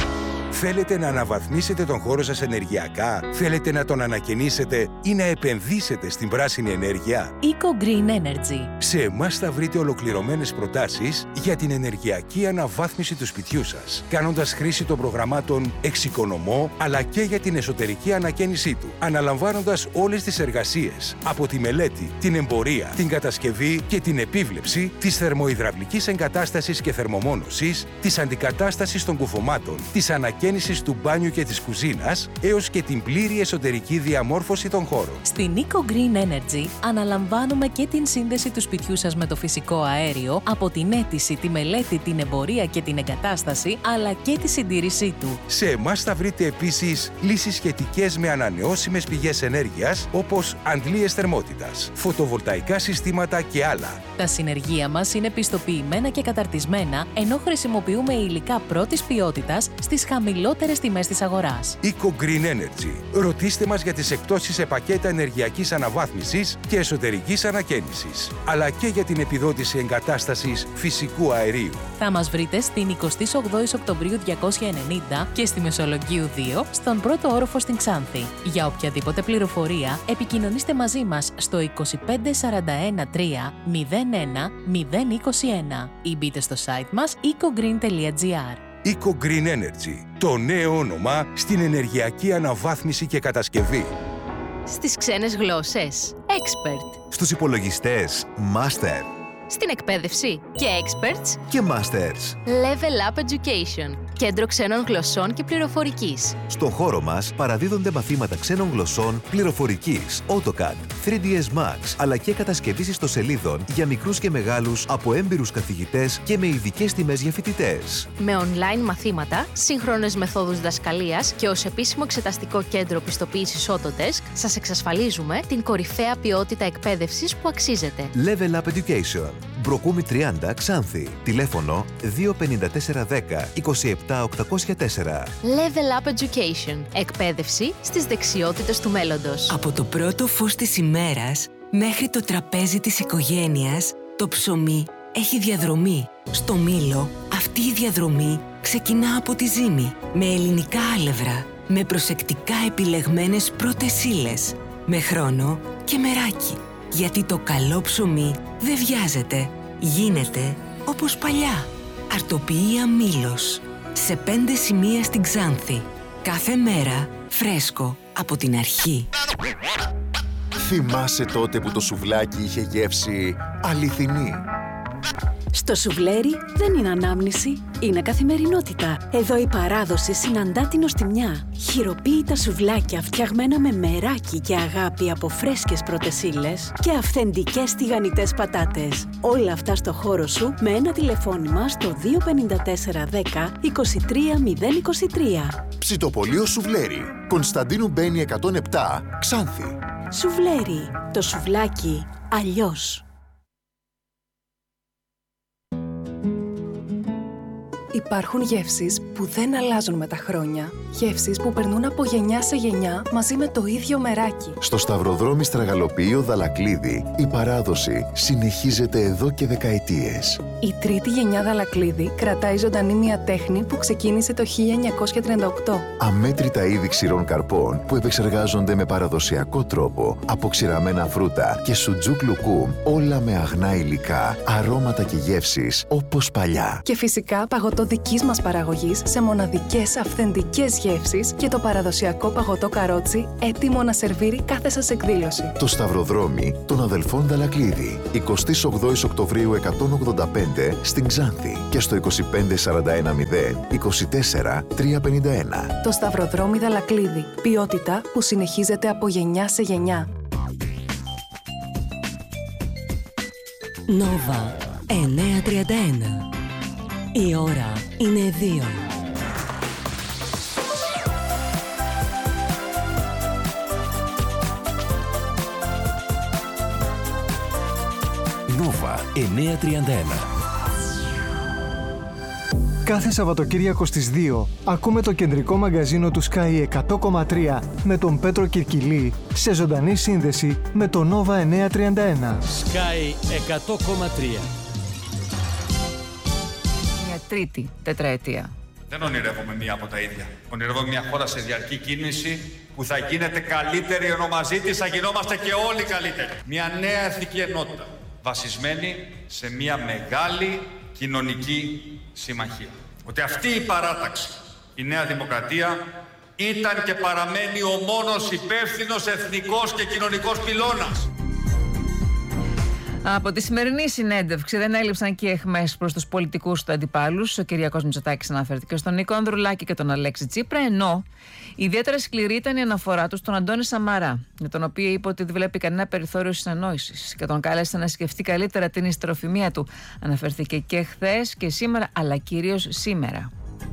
Θέλετε να αναβαθμίσετε τον χώρο σας ενεργειακά? Θέλετε να τον ανακαινήσετε ή να επενδύσετε στην πράσινη ενέργεια? Eco Green Energy. Σε εμάς θα βρείτε ολοκληρωμένες προτάσεις για την ενεργειακή αναβάθμιση του σπιτιού σας, κάνοντας χρήση των προγραμμάτων Εξοικονομώ, αλλά και για την εσωτερική ανακαίνισή του, αναλαμβάνοντας όλες τις εργασίες, από τη μελέτη, την εμπορία, την κατασκευή και την επίβλεψη της θερμοϊδραυλικής εγκατάστασης και θερμομόνωσης, της αντικατάστασης των κουφωμάτων, της ανακαίνισης του μπάνιου και της κουζίνας, έως και την πλήρη εσωτερική διαμόρφωση των χώρων. Στην Eco Green Energy αναλαμβάνουμε και την σύνδεση του σπιτιού σας με το φυσικό αέριο, από την αίτηση, τη μελέτη, την εμπορία και την εγκατάσταση, αλλά και τη συντήρησή του. Σε εμάς θα βρείτε επίσης λύσεις σχετικές με ανανεώσιμες πηγές ενέργειας, όπως αντλίες θερμότητας, φωτοβολταϊκά συστήματα και άλλα. Τα συνεργεία μας είναι πιστοποιημένα και καταρτισμένα, ενώ χρησιμοποιούμε υλικά πρώτης ποιότητας στις χαμηλότερες τιμές της αγοράς. Eco Green Energy. Ρωτήστε μας για τις εκπτώσεις σε πακέτα ενεργειακής αναβάθμισης και εσωτερικής ανακαίνισης, αλλά και για την επιδότηση εγκατάστασης φυσικού αερίου. Θα μας βρείτε στην εικοστή όγδοη Οκτωβρίου διακόσια ενενήντα και στη Μεσολογγίου δύο, στον πρώτο όροφο στην Ξάνθη. Για οποιαδήποτε πληροφορία, επικοινωνήστε μαζί μας στο είκοσι πέντε σαράντα ένα τρία μηδέν ένα μηδέν είκοσι ένα ή μπείτε στο site μας eco green τελεία gr. Eco Green Energy, το νέο όνομα στην ενεργειακή αναβάθμιση και κατασκευή. Στις ξένες γλώσσες, Expert. Στους υπολογιστές, Master. Στην εκπαίδευση και Experts και Masters. Level Up Education. Κέντρο ξένων γλωσσών και πληροφορικής. Στο χώρο μας παραδίδονται μαθήματα ξένων γλωσσών, πληροφορικής, AutoCAD, θρι ντι ες Max, αλλά και κατασκευής ιστοσελίδων για μικρούς και μεγάλους από έμπειρους καθηγητές και με ειδικές τιμές για φοιτητές. Με online μαθήματα, σύγχρονες μεθόδους διδασκαλίας και ως επίσημο εξεταστικό κέντρο πιστοποίησης Autodesk, σας εξασφαλίζουμε την κορυφαία ποιότητα εκπαίδευσης που αξίζετε. Level Up Education. Μπροκούμι τριάντα Ξάνθη. Τηλέφωνο δύο πέντε τέσσερα δέκα είκοσι επτά οκτακόσια τέσσερα. Level Up Education. Εκπαίδευση στις δεξιότητες του μέλλοντος. Από το πρώτο φως της ημέρας μέχρι το τραπέζι της οικογένειας, το ψωμί έχει διαδρομή. Στο Μήλο, αυτή η διαδρομή ξεκινά από τη ζύμη, με ελληνικά άλευρα, με προσεκτικά επιλεγμένες πρώτες ύλες, με χρόνο και μεράκι. Γιατί το καλό ψωμί δεν βιάζεται. Γίνεται όπως παλιά. Αρτοποιία Μήλος. Σε πέντε σημεία στην Ξάνθη. Κάθε μέρα φρέσκο από την αρχή. Θυμάσαι τότε που το σουβλάκι είχε γεύση αληθινή? Στο σουβλέρι δεν είναι ανάμνηση, είναι καθημερινότητα. Εδώ η παράδοση συναντά την οστιμιά. Χειροποίητα σουβλάκια φτιαγμένα με μεράκι και αγάπη από φρέσκες πρώτες ύλες και αυθεντικές τηγανιτές πατάτες. Όλα αυτά στο χώρο σου με ένα τηλεφώνημα στο δύο πέντε τέσσερα δέκα είκοσι τρία μηδέν είκοσι τρία. Ψητοπολείο Σουβλέρι. Κωνσταντίνου Μπένη εκατόν επτά, Ξάνθη. Σουβλέρι. Το σουβλάκι αλλιώς. Υπάρχουν γεύσεις που δεν αλλάζουν με τα χρόνια. Γεύσεις που περνούν από γενιά σε γενιά μαζί με το ίδιο μεράκι. Στο Σταυροδρόμι Στραγαλοποιείο Δαλακλίδη, η παράδοση συνεχίζεται εδώ και δεκαετίες. Η τρίτη γενιά Δαλακλίδη κρατάει ζωντανή μια τέχνη που ξεκίνησε το χίλια εννιακόσια τριάντα οκτώ. Αμέτρητα είδη ξηρών καρπών που επεξεργάζονται με παραδοσιακό τρόπο από ξηραμένα φρούτα και σουτζούκ λουκούμ, όλα με αγνά υλικά, αρώματα και γεύσεις όπως παλιά. Και φυσικά παγωτό δικής μας παραγωγής σε μοναδικές αυθεντικές γεύσεις και το παραδοσιακό παγωτό καρότσι έτοιμο να σερβίρει κάθε σας εκδήλωση. Το Σταυροδρόμι των αδελφών Δαλακλίδη. εικοστή ογδόη Οκτωβρίου εκατόν ογδόντα πέντε στην Ξάνθη και στο είκοσι πέντε σαράντα ένα μηδέν είκοσι τέσσερα τριακόσια πενήντα ένα. Το Σταυροδρόμι Δαλακλίδη. Ποιότητα που συνεχίζεται από γενιά σε γενιά. Νόβα εννιακόσια τριάντα ένα. Η ώρα είναι δύο. Νόβα εννιακόσια τριάντα ένα. Κάθε Σαββατοκύριακο στις δύο ακούμε το κεντρικό μαγκαζίνο του Sky εκατό κόμμα τρία με τον Πέτρο Κυρκυλή σε ζωντανή σύνδεση με το Nova εννιακόσια τριάντα ένα. Sky εκατό κόμμα τρία. Μια τρίτη τετραετία. Δεν ονειρεύομαι μία από τα ίδια. Ονειρεύομαι μια χώρα σε διαρκή κίνηση που θα γίνεται καλύτερη, ενώ μαζί της θα γινόμαστε και όλοι καλύτεροι. Μια νέα εθνική ενότητα, βασισμένη σε μια μεγάλη κοινωνική συμμαχία. Ότι αυτή η παράταξη, η Νέα Δημοκρατία, ήταν και παραμένει ο μόνος υπεύθυνος εθνικός και κοινωνικός πυλώνας. Από τη σημερινή συνέντευξη δεν έλειψαν και αιχμές προς τους πολιτικούς του αντιπάλους. Ο Κυριάκος Μητσοτάκης αναφέρθηκε στον Νίκο Ανδρουλάκη και τον Αλέξη Τσίπρα, ενώ ιδιαίτερα σκληρή ήταν η αναφορά του στον Αντώνη Σαμαρά, για τον οποίο είπε ότι δεν βλέπει κανένα περιθώριο συνεννόησης και τον κάλεσε να σκεφτεί καλύτερα την ιστεροφημία του. Αναφέρθηκε και χθες και σήμερα, αλλά κυρίως σήμερα.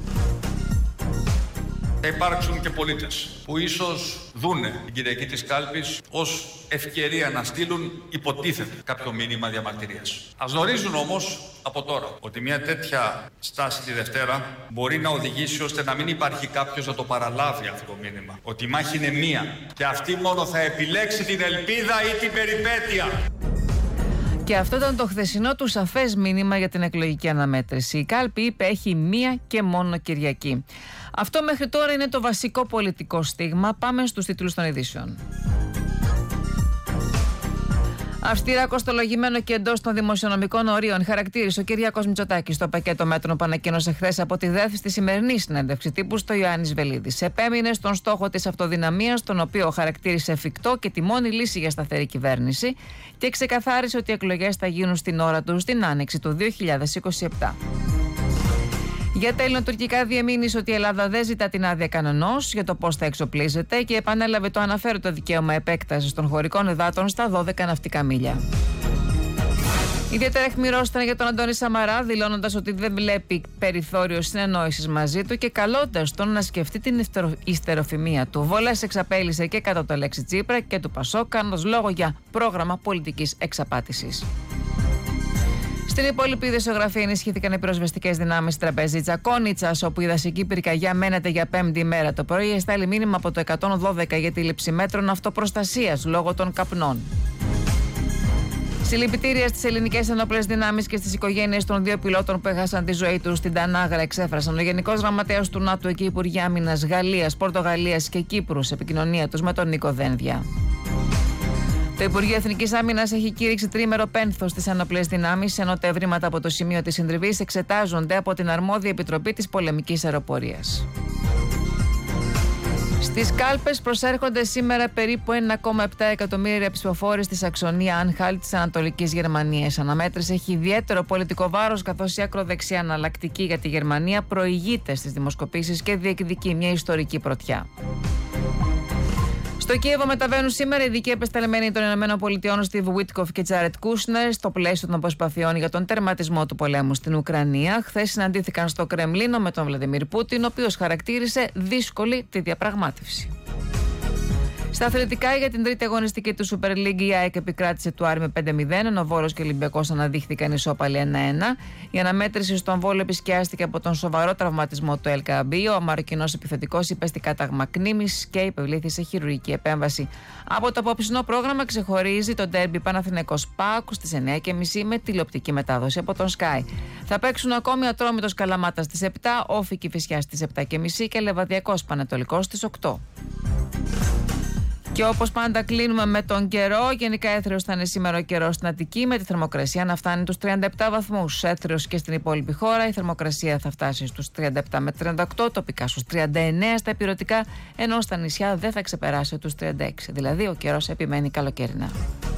Θα υπάρξουν και πολίτες που ίσως δούνε την Κυριακή της Κάλπης ως ευκαιρία να στείλουν υποτίθεται κάποιο μήνυμα διαμαρτυρίας. Ας γνωρίζουν όμως από τώρα ότι μια τέτοια στάση τη Δευτέρα μπορεί να οδηγήσει ώστε να μην υπάρχει κάποιος να το παραλάβει αυτό το μήνυμα. Ότι η μάχη είναι μία και αυτή μόνο θα επιλέξει την ελπίδα ή την περιπέτεια. Και αυτό ήταν το χθεσινό του σαφές μήνυμα για την εκλογική αναμέτρηση. Η Κάλπη, είπε, έχει μία και μόνο Κυριακή. Αυτό μέχρι τώρα είναι το βασικό πολιτικό στίγμα. Πάμε στους τίτλους των ειδήσεων. Αυστηρά κοστολογημένο και εντός των δημοσιονομικών ορίων, χαρακτήρισε ο Κυριάκος Μητσοτάκης το πακέτο μέτρων που ανακοίνωσε χθες από τη ΔΕΘ στη σημερινή συνέντευξη τύπου στο Ιωάννης Βελίδης. Επέμεινε στον στόχο της αυτοδυναμίας, τον οποίο χαρακτήρισε εφικτό και τη μόνη λύση για σταθερή κυβέρνηση, και ξεκαθάρισε ότι οι εκλογές θα γίνουν στην ώρα τους την άνοιξη του δύο χιλιάδες είκοσι επτά. Για τα ελληνοτουρκικά διεμήνυσε ότι η Ελλάδα δεν ζητά την άδεια κανενός για το πώς θα εξοπλίζεται και επανέλαβε το αναφέρετο δικαίωμα επέκτασης των χωρικών υδάτων στα δώδεκα ναυτικά μίλια. Ιδιαίτερα αιχμηρός ήταν για τον Αντώνη Σαμαρά, δηλώνοντας ότι δεν βλέπει περιθώριο συνεννόησης μαζί του και καλώντας τον να σκεφτεί την ιστεροφημία του. Βολές εξαπέλυσε και κατά το Αλέξη Τσίπρα και του Πασόκ, κάνοντας λόγο για πρόγραμμα πολιτικής εξαπάτησης. Στην υπόλοιπη ειδησιογραφία ενισχύθηκαν οι πυροσβεστικές δυνάμεις στην τραπέζιτσα Κόνιτσας, όπου η δασική πυρκαγιά μένεται για πέμπτη ημέρα το πρωί. Εστάλει μήνυμα από το εκατόν δώδεκα για τη λήψη μέτρων αυτοπροστασίας λόγω των καπνών. Συλληπιτήρια στις ελληνικές ενόπλες δυνάμεις και στις οικογένειες των δύο πιλότων που έχασαν τη ζωή τους στην Τανάγρα εξέφρασαν ο Γενικός Γραμματέας του ΝΑΤΟ και Υπουργοί Άμυνας Γαλλίας, Πορτογαλίας και Κύπρου σε επικοινωνία τους με τον Νίκο Δένδια. Το Υπουργείο Εθνικής Άμυνας έχει κήρυξει τρίμερο πένθος στις ενόπλες δυνάμεις, ενώ τα ευρήματα από το σημείο της συντριβής εξετάζονται από την αρμόδια επιτροπή της πολεμικής αεροπορίας. Στις κάλπες προσέρχονται σήμερα περίπου ένα κόμμα επτά εκατομμύρια ψηφοφόροι στη Σαξονία Άνχαλτ της Ανατολικής Γερμανίας. Αναμέτρηση έχει ιδιαίτερο πολιτικό βάρος, καθώς η ακροδεξιά εναλλακτική για τη Γερμανία προηγείται στις δημοσκοπήσεις και διεκδικεί μια ιστορική πρωτιά. Στο Κίεβο μεταβαίνουν σήμερα οι ειδικοί επεσταλμένοι των ΗΠΑ Στιβ Βίτκοφ και Τζάρετ Κούσνερ στο πλαίσιο των προσπαθειών για τον τερματισμό του πολέμου στην Ουκρανία. Χθες συναντήθηκαν στο Κρεμλίνο με τον Βλαντιμίρ Πούτιν, ο οποίος χαρακτήρισε δύσκολη τη διαπραγμάτευση. Στα αθλητικά, για την τρίτη αγωνιστική του Super League, η ΑΕΚ επικράτησε του Άρη με πέντε μηδέν, ενώ Βόλος και Ολυμπιακός αναδείχθηκαν ισόπαλοι ένα ένα. Η αναμέτρηση στον Βόλο επισκιάστηκε από τον σοβαρό τραυματισμό του Ελ Καμπί. Ο Μαροκινός επιθετικός υπέστη κάταγμα κνήμης και υπευλήθη χειρουργική επέμβαση. Από το απόψινό πρόγραμμα ξεχωρίζει το ντέρμπι Παναθηναϊκός ΠΑΟΚ στις εννιά και μισή με τηλεοπτική μετάδοση από τον Sky. Θα παίξουν ακόμη Ατρόμητος Καλαμάτα στις επτά, Όφη Κηφισιάς στις επτά και μισή και Λεβαδιακός Πανετολικός στις οκτώ. Και όπως πάντα κλείνουμε με τον καιρό. Γενικά έθριος θα είναι σήμερα ο καιρός στην Αττική, με τη θερμοκρασία να φτάνει τους τριάντα επτά βαθμούς. Έθριος και στην υπόλοιπη χώρα η θερμοκρασία θα φτάσει στους τριάντα επτά με τριάντα οκτώ, τοπικά στους τριάντα εννέα στα ηπειρωτικά, ενώ στα νησιά δεν θα ξεπεράσει τους τριάντα έξι. Δηλαδή ο καιρός επιμένει καλοκαιρινά.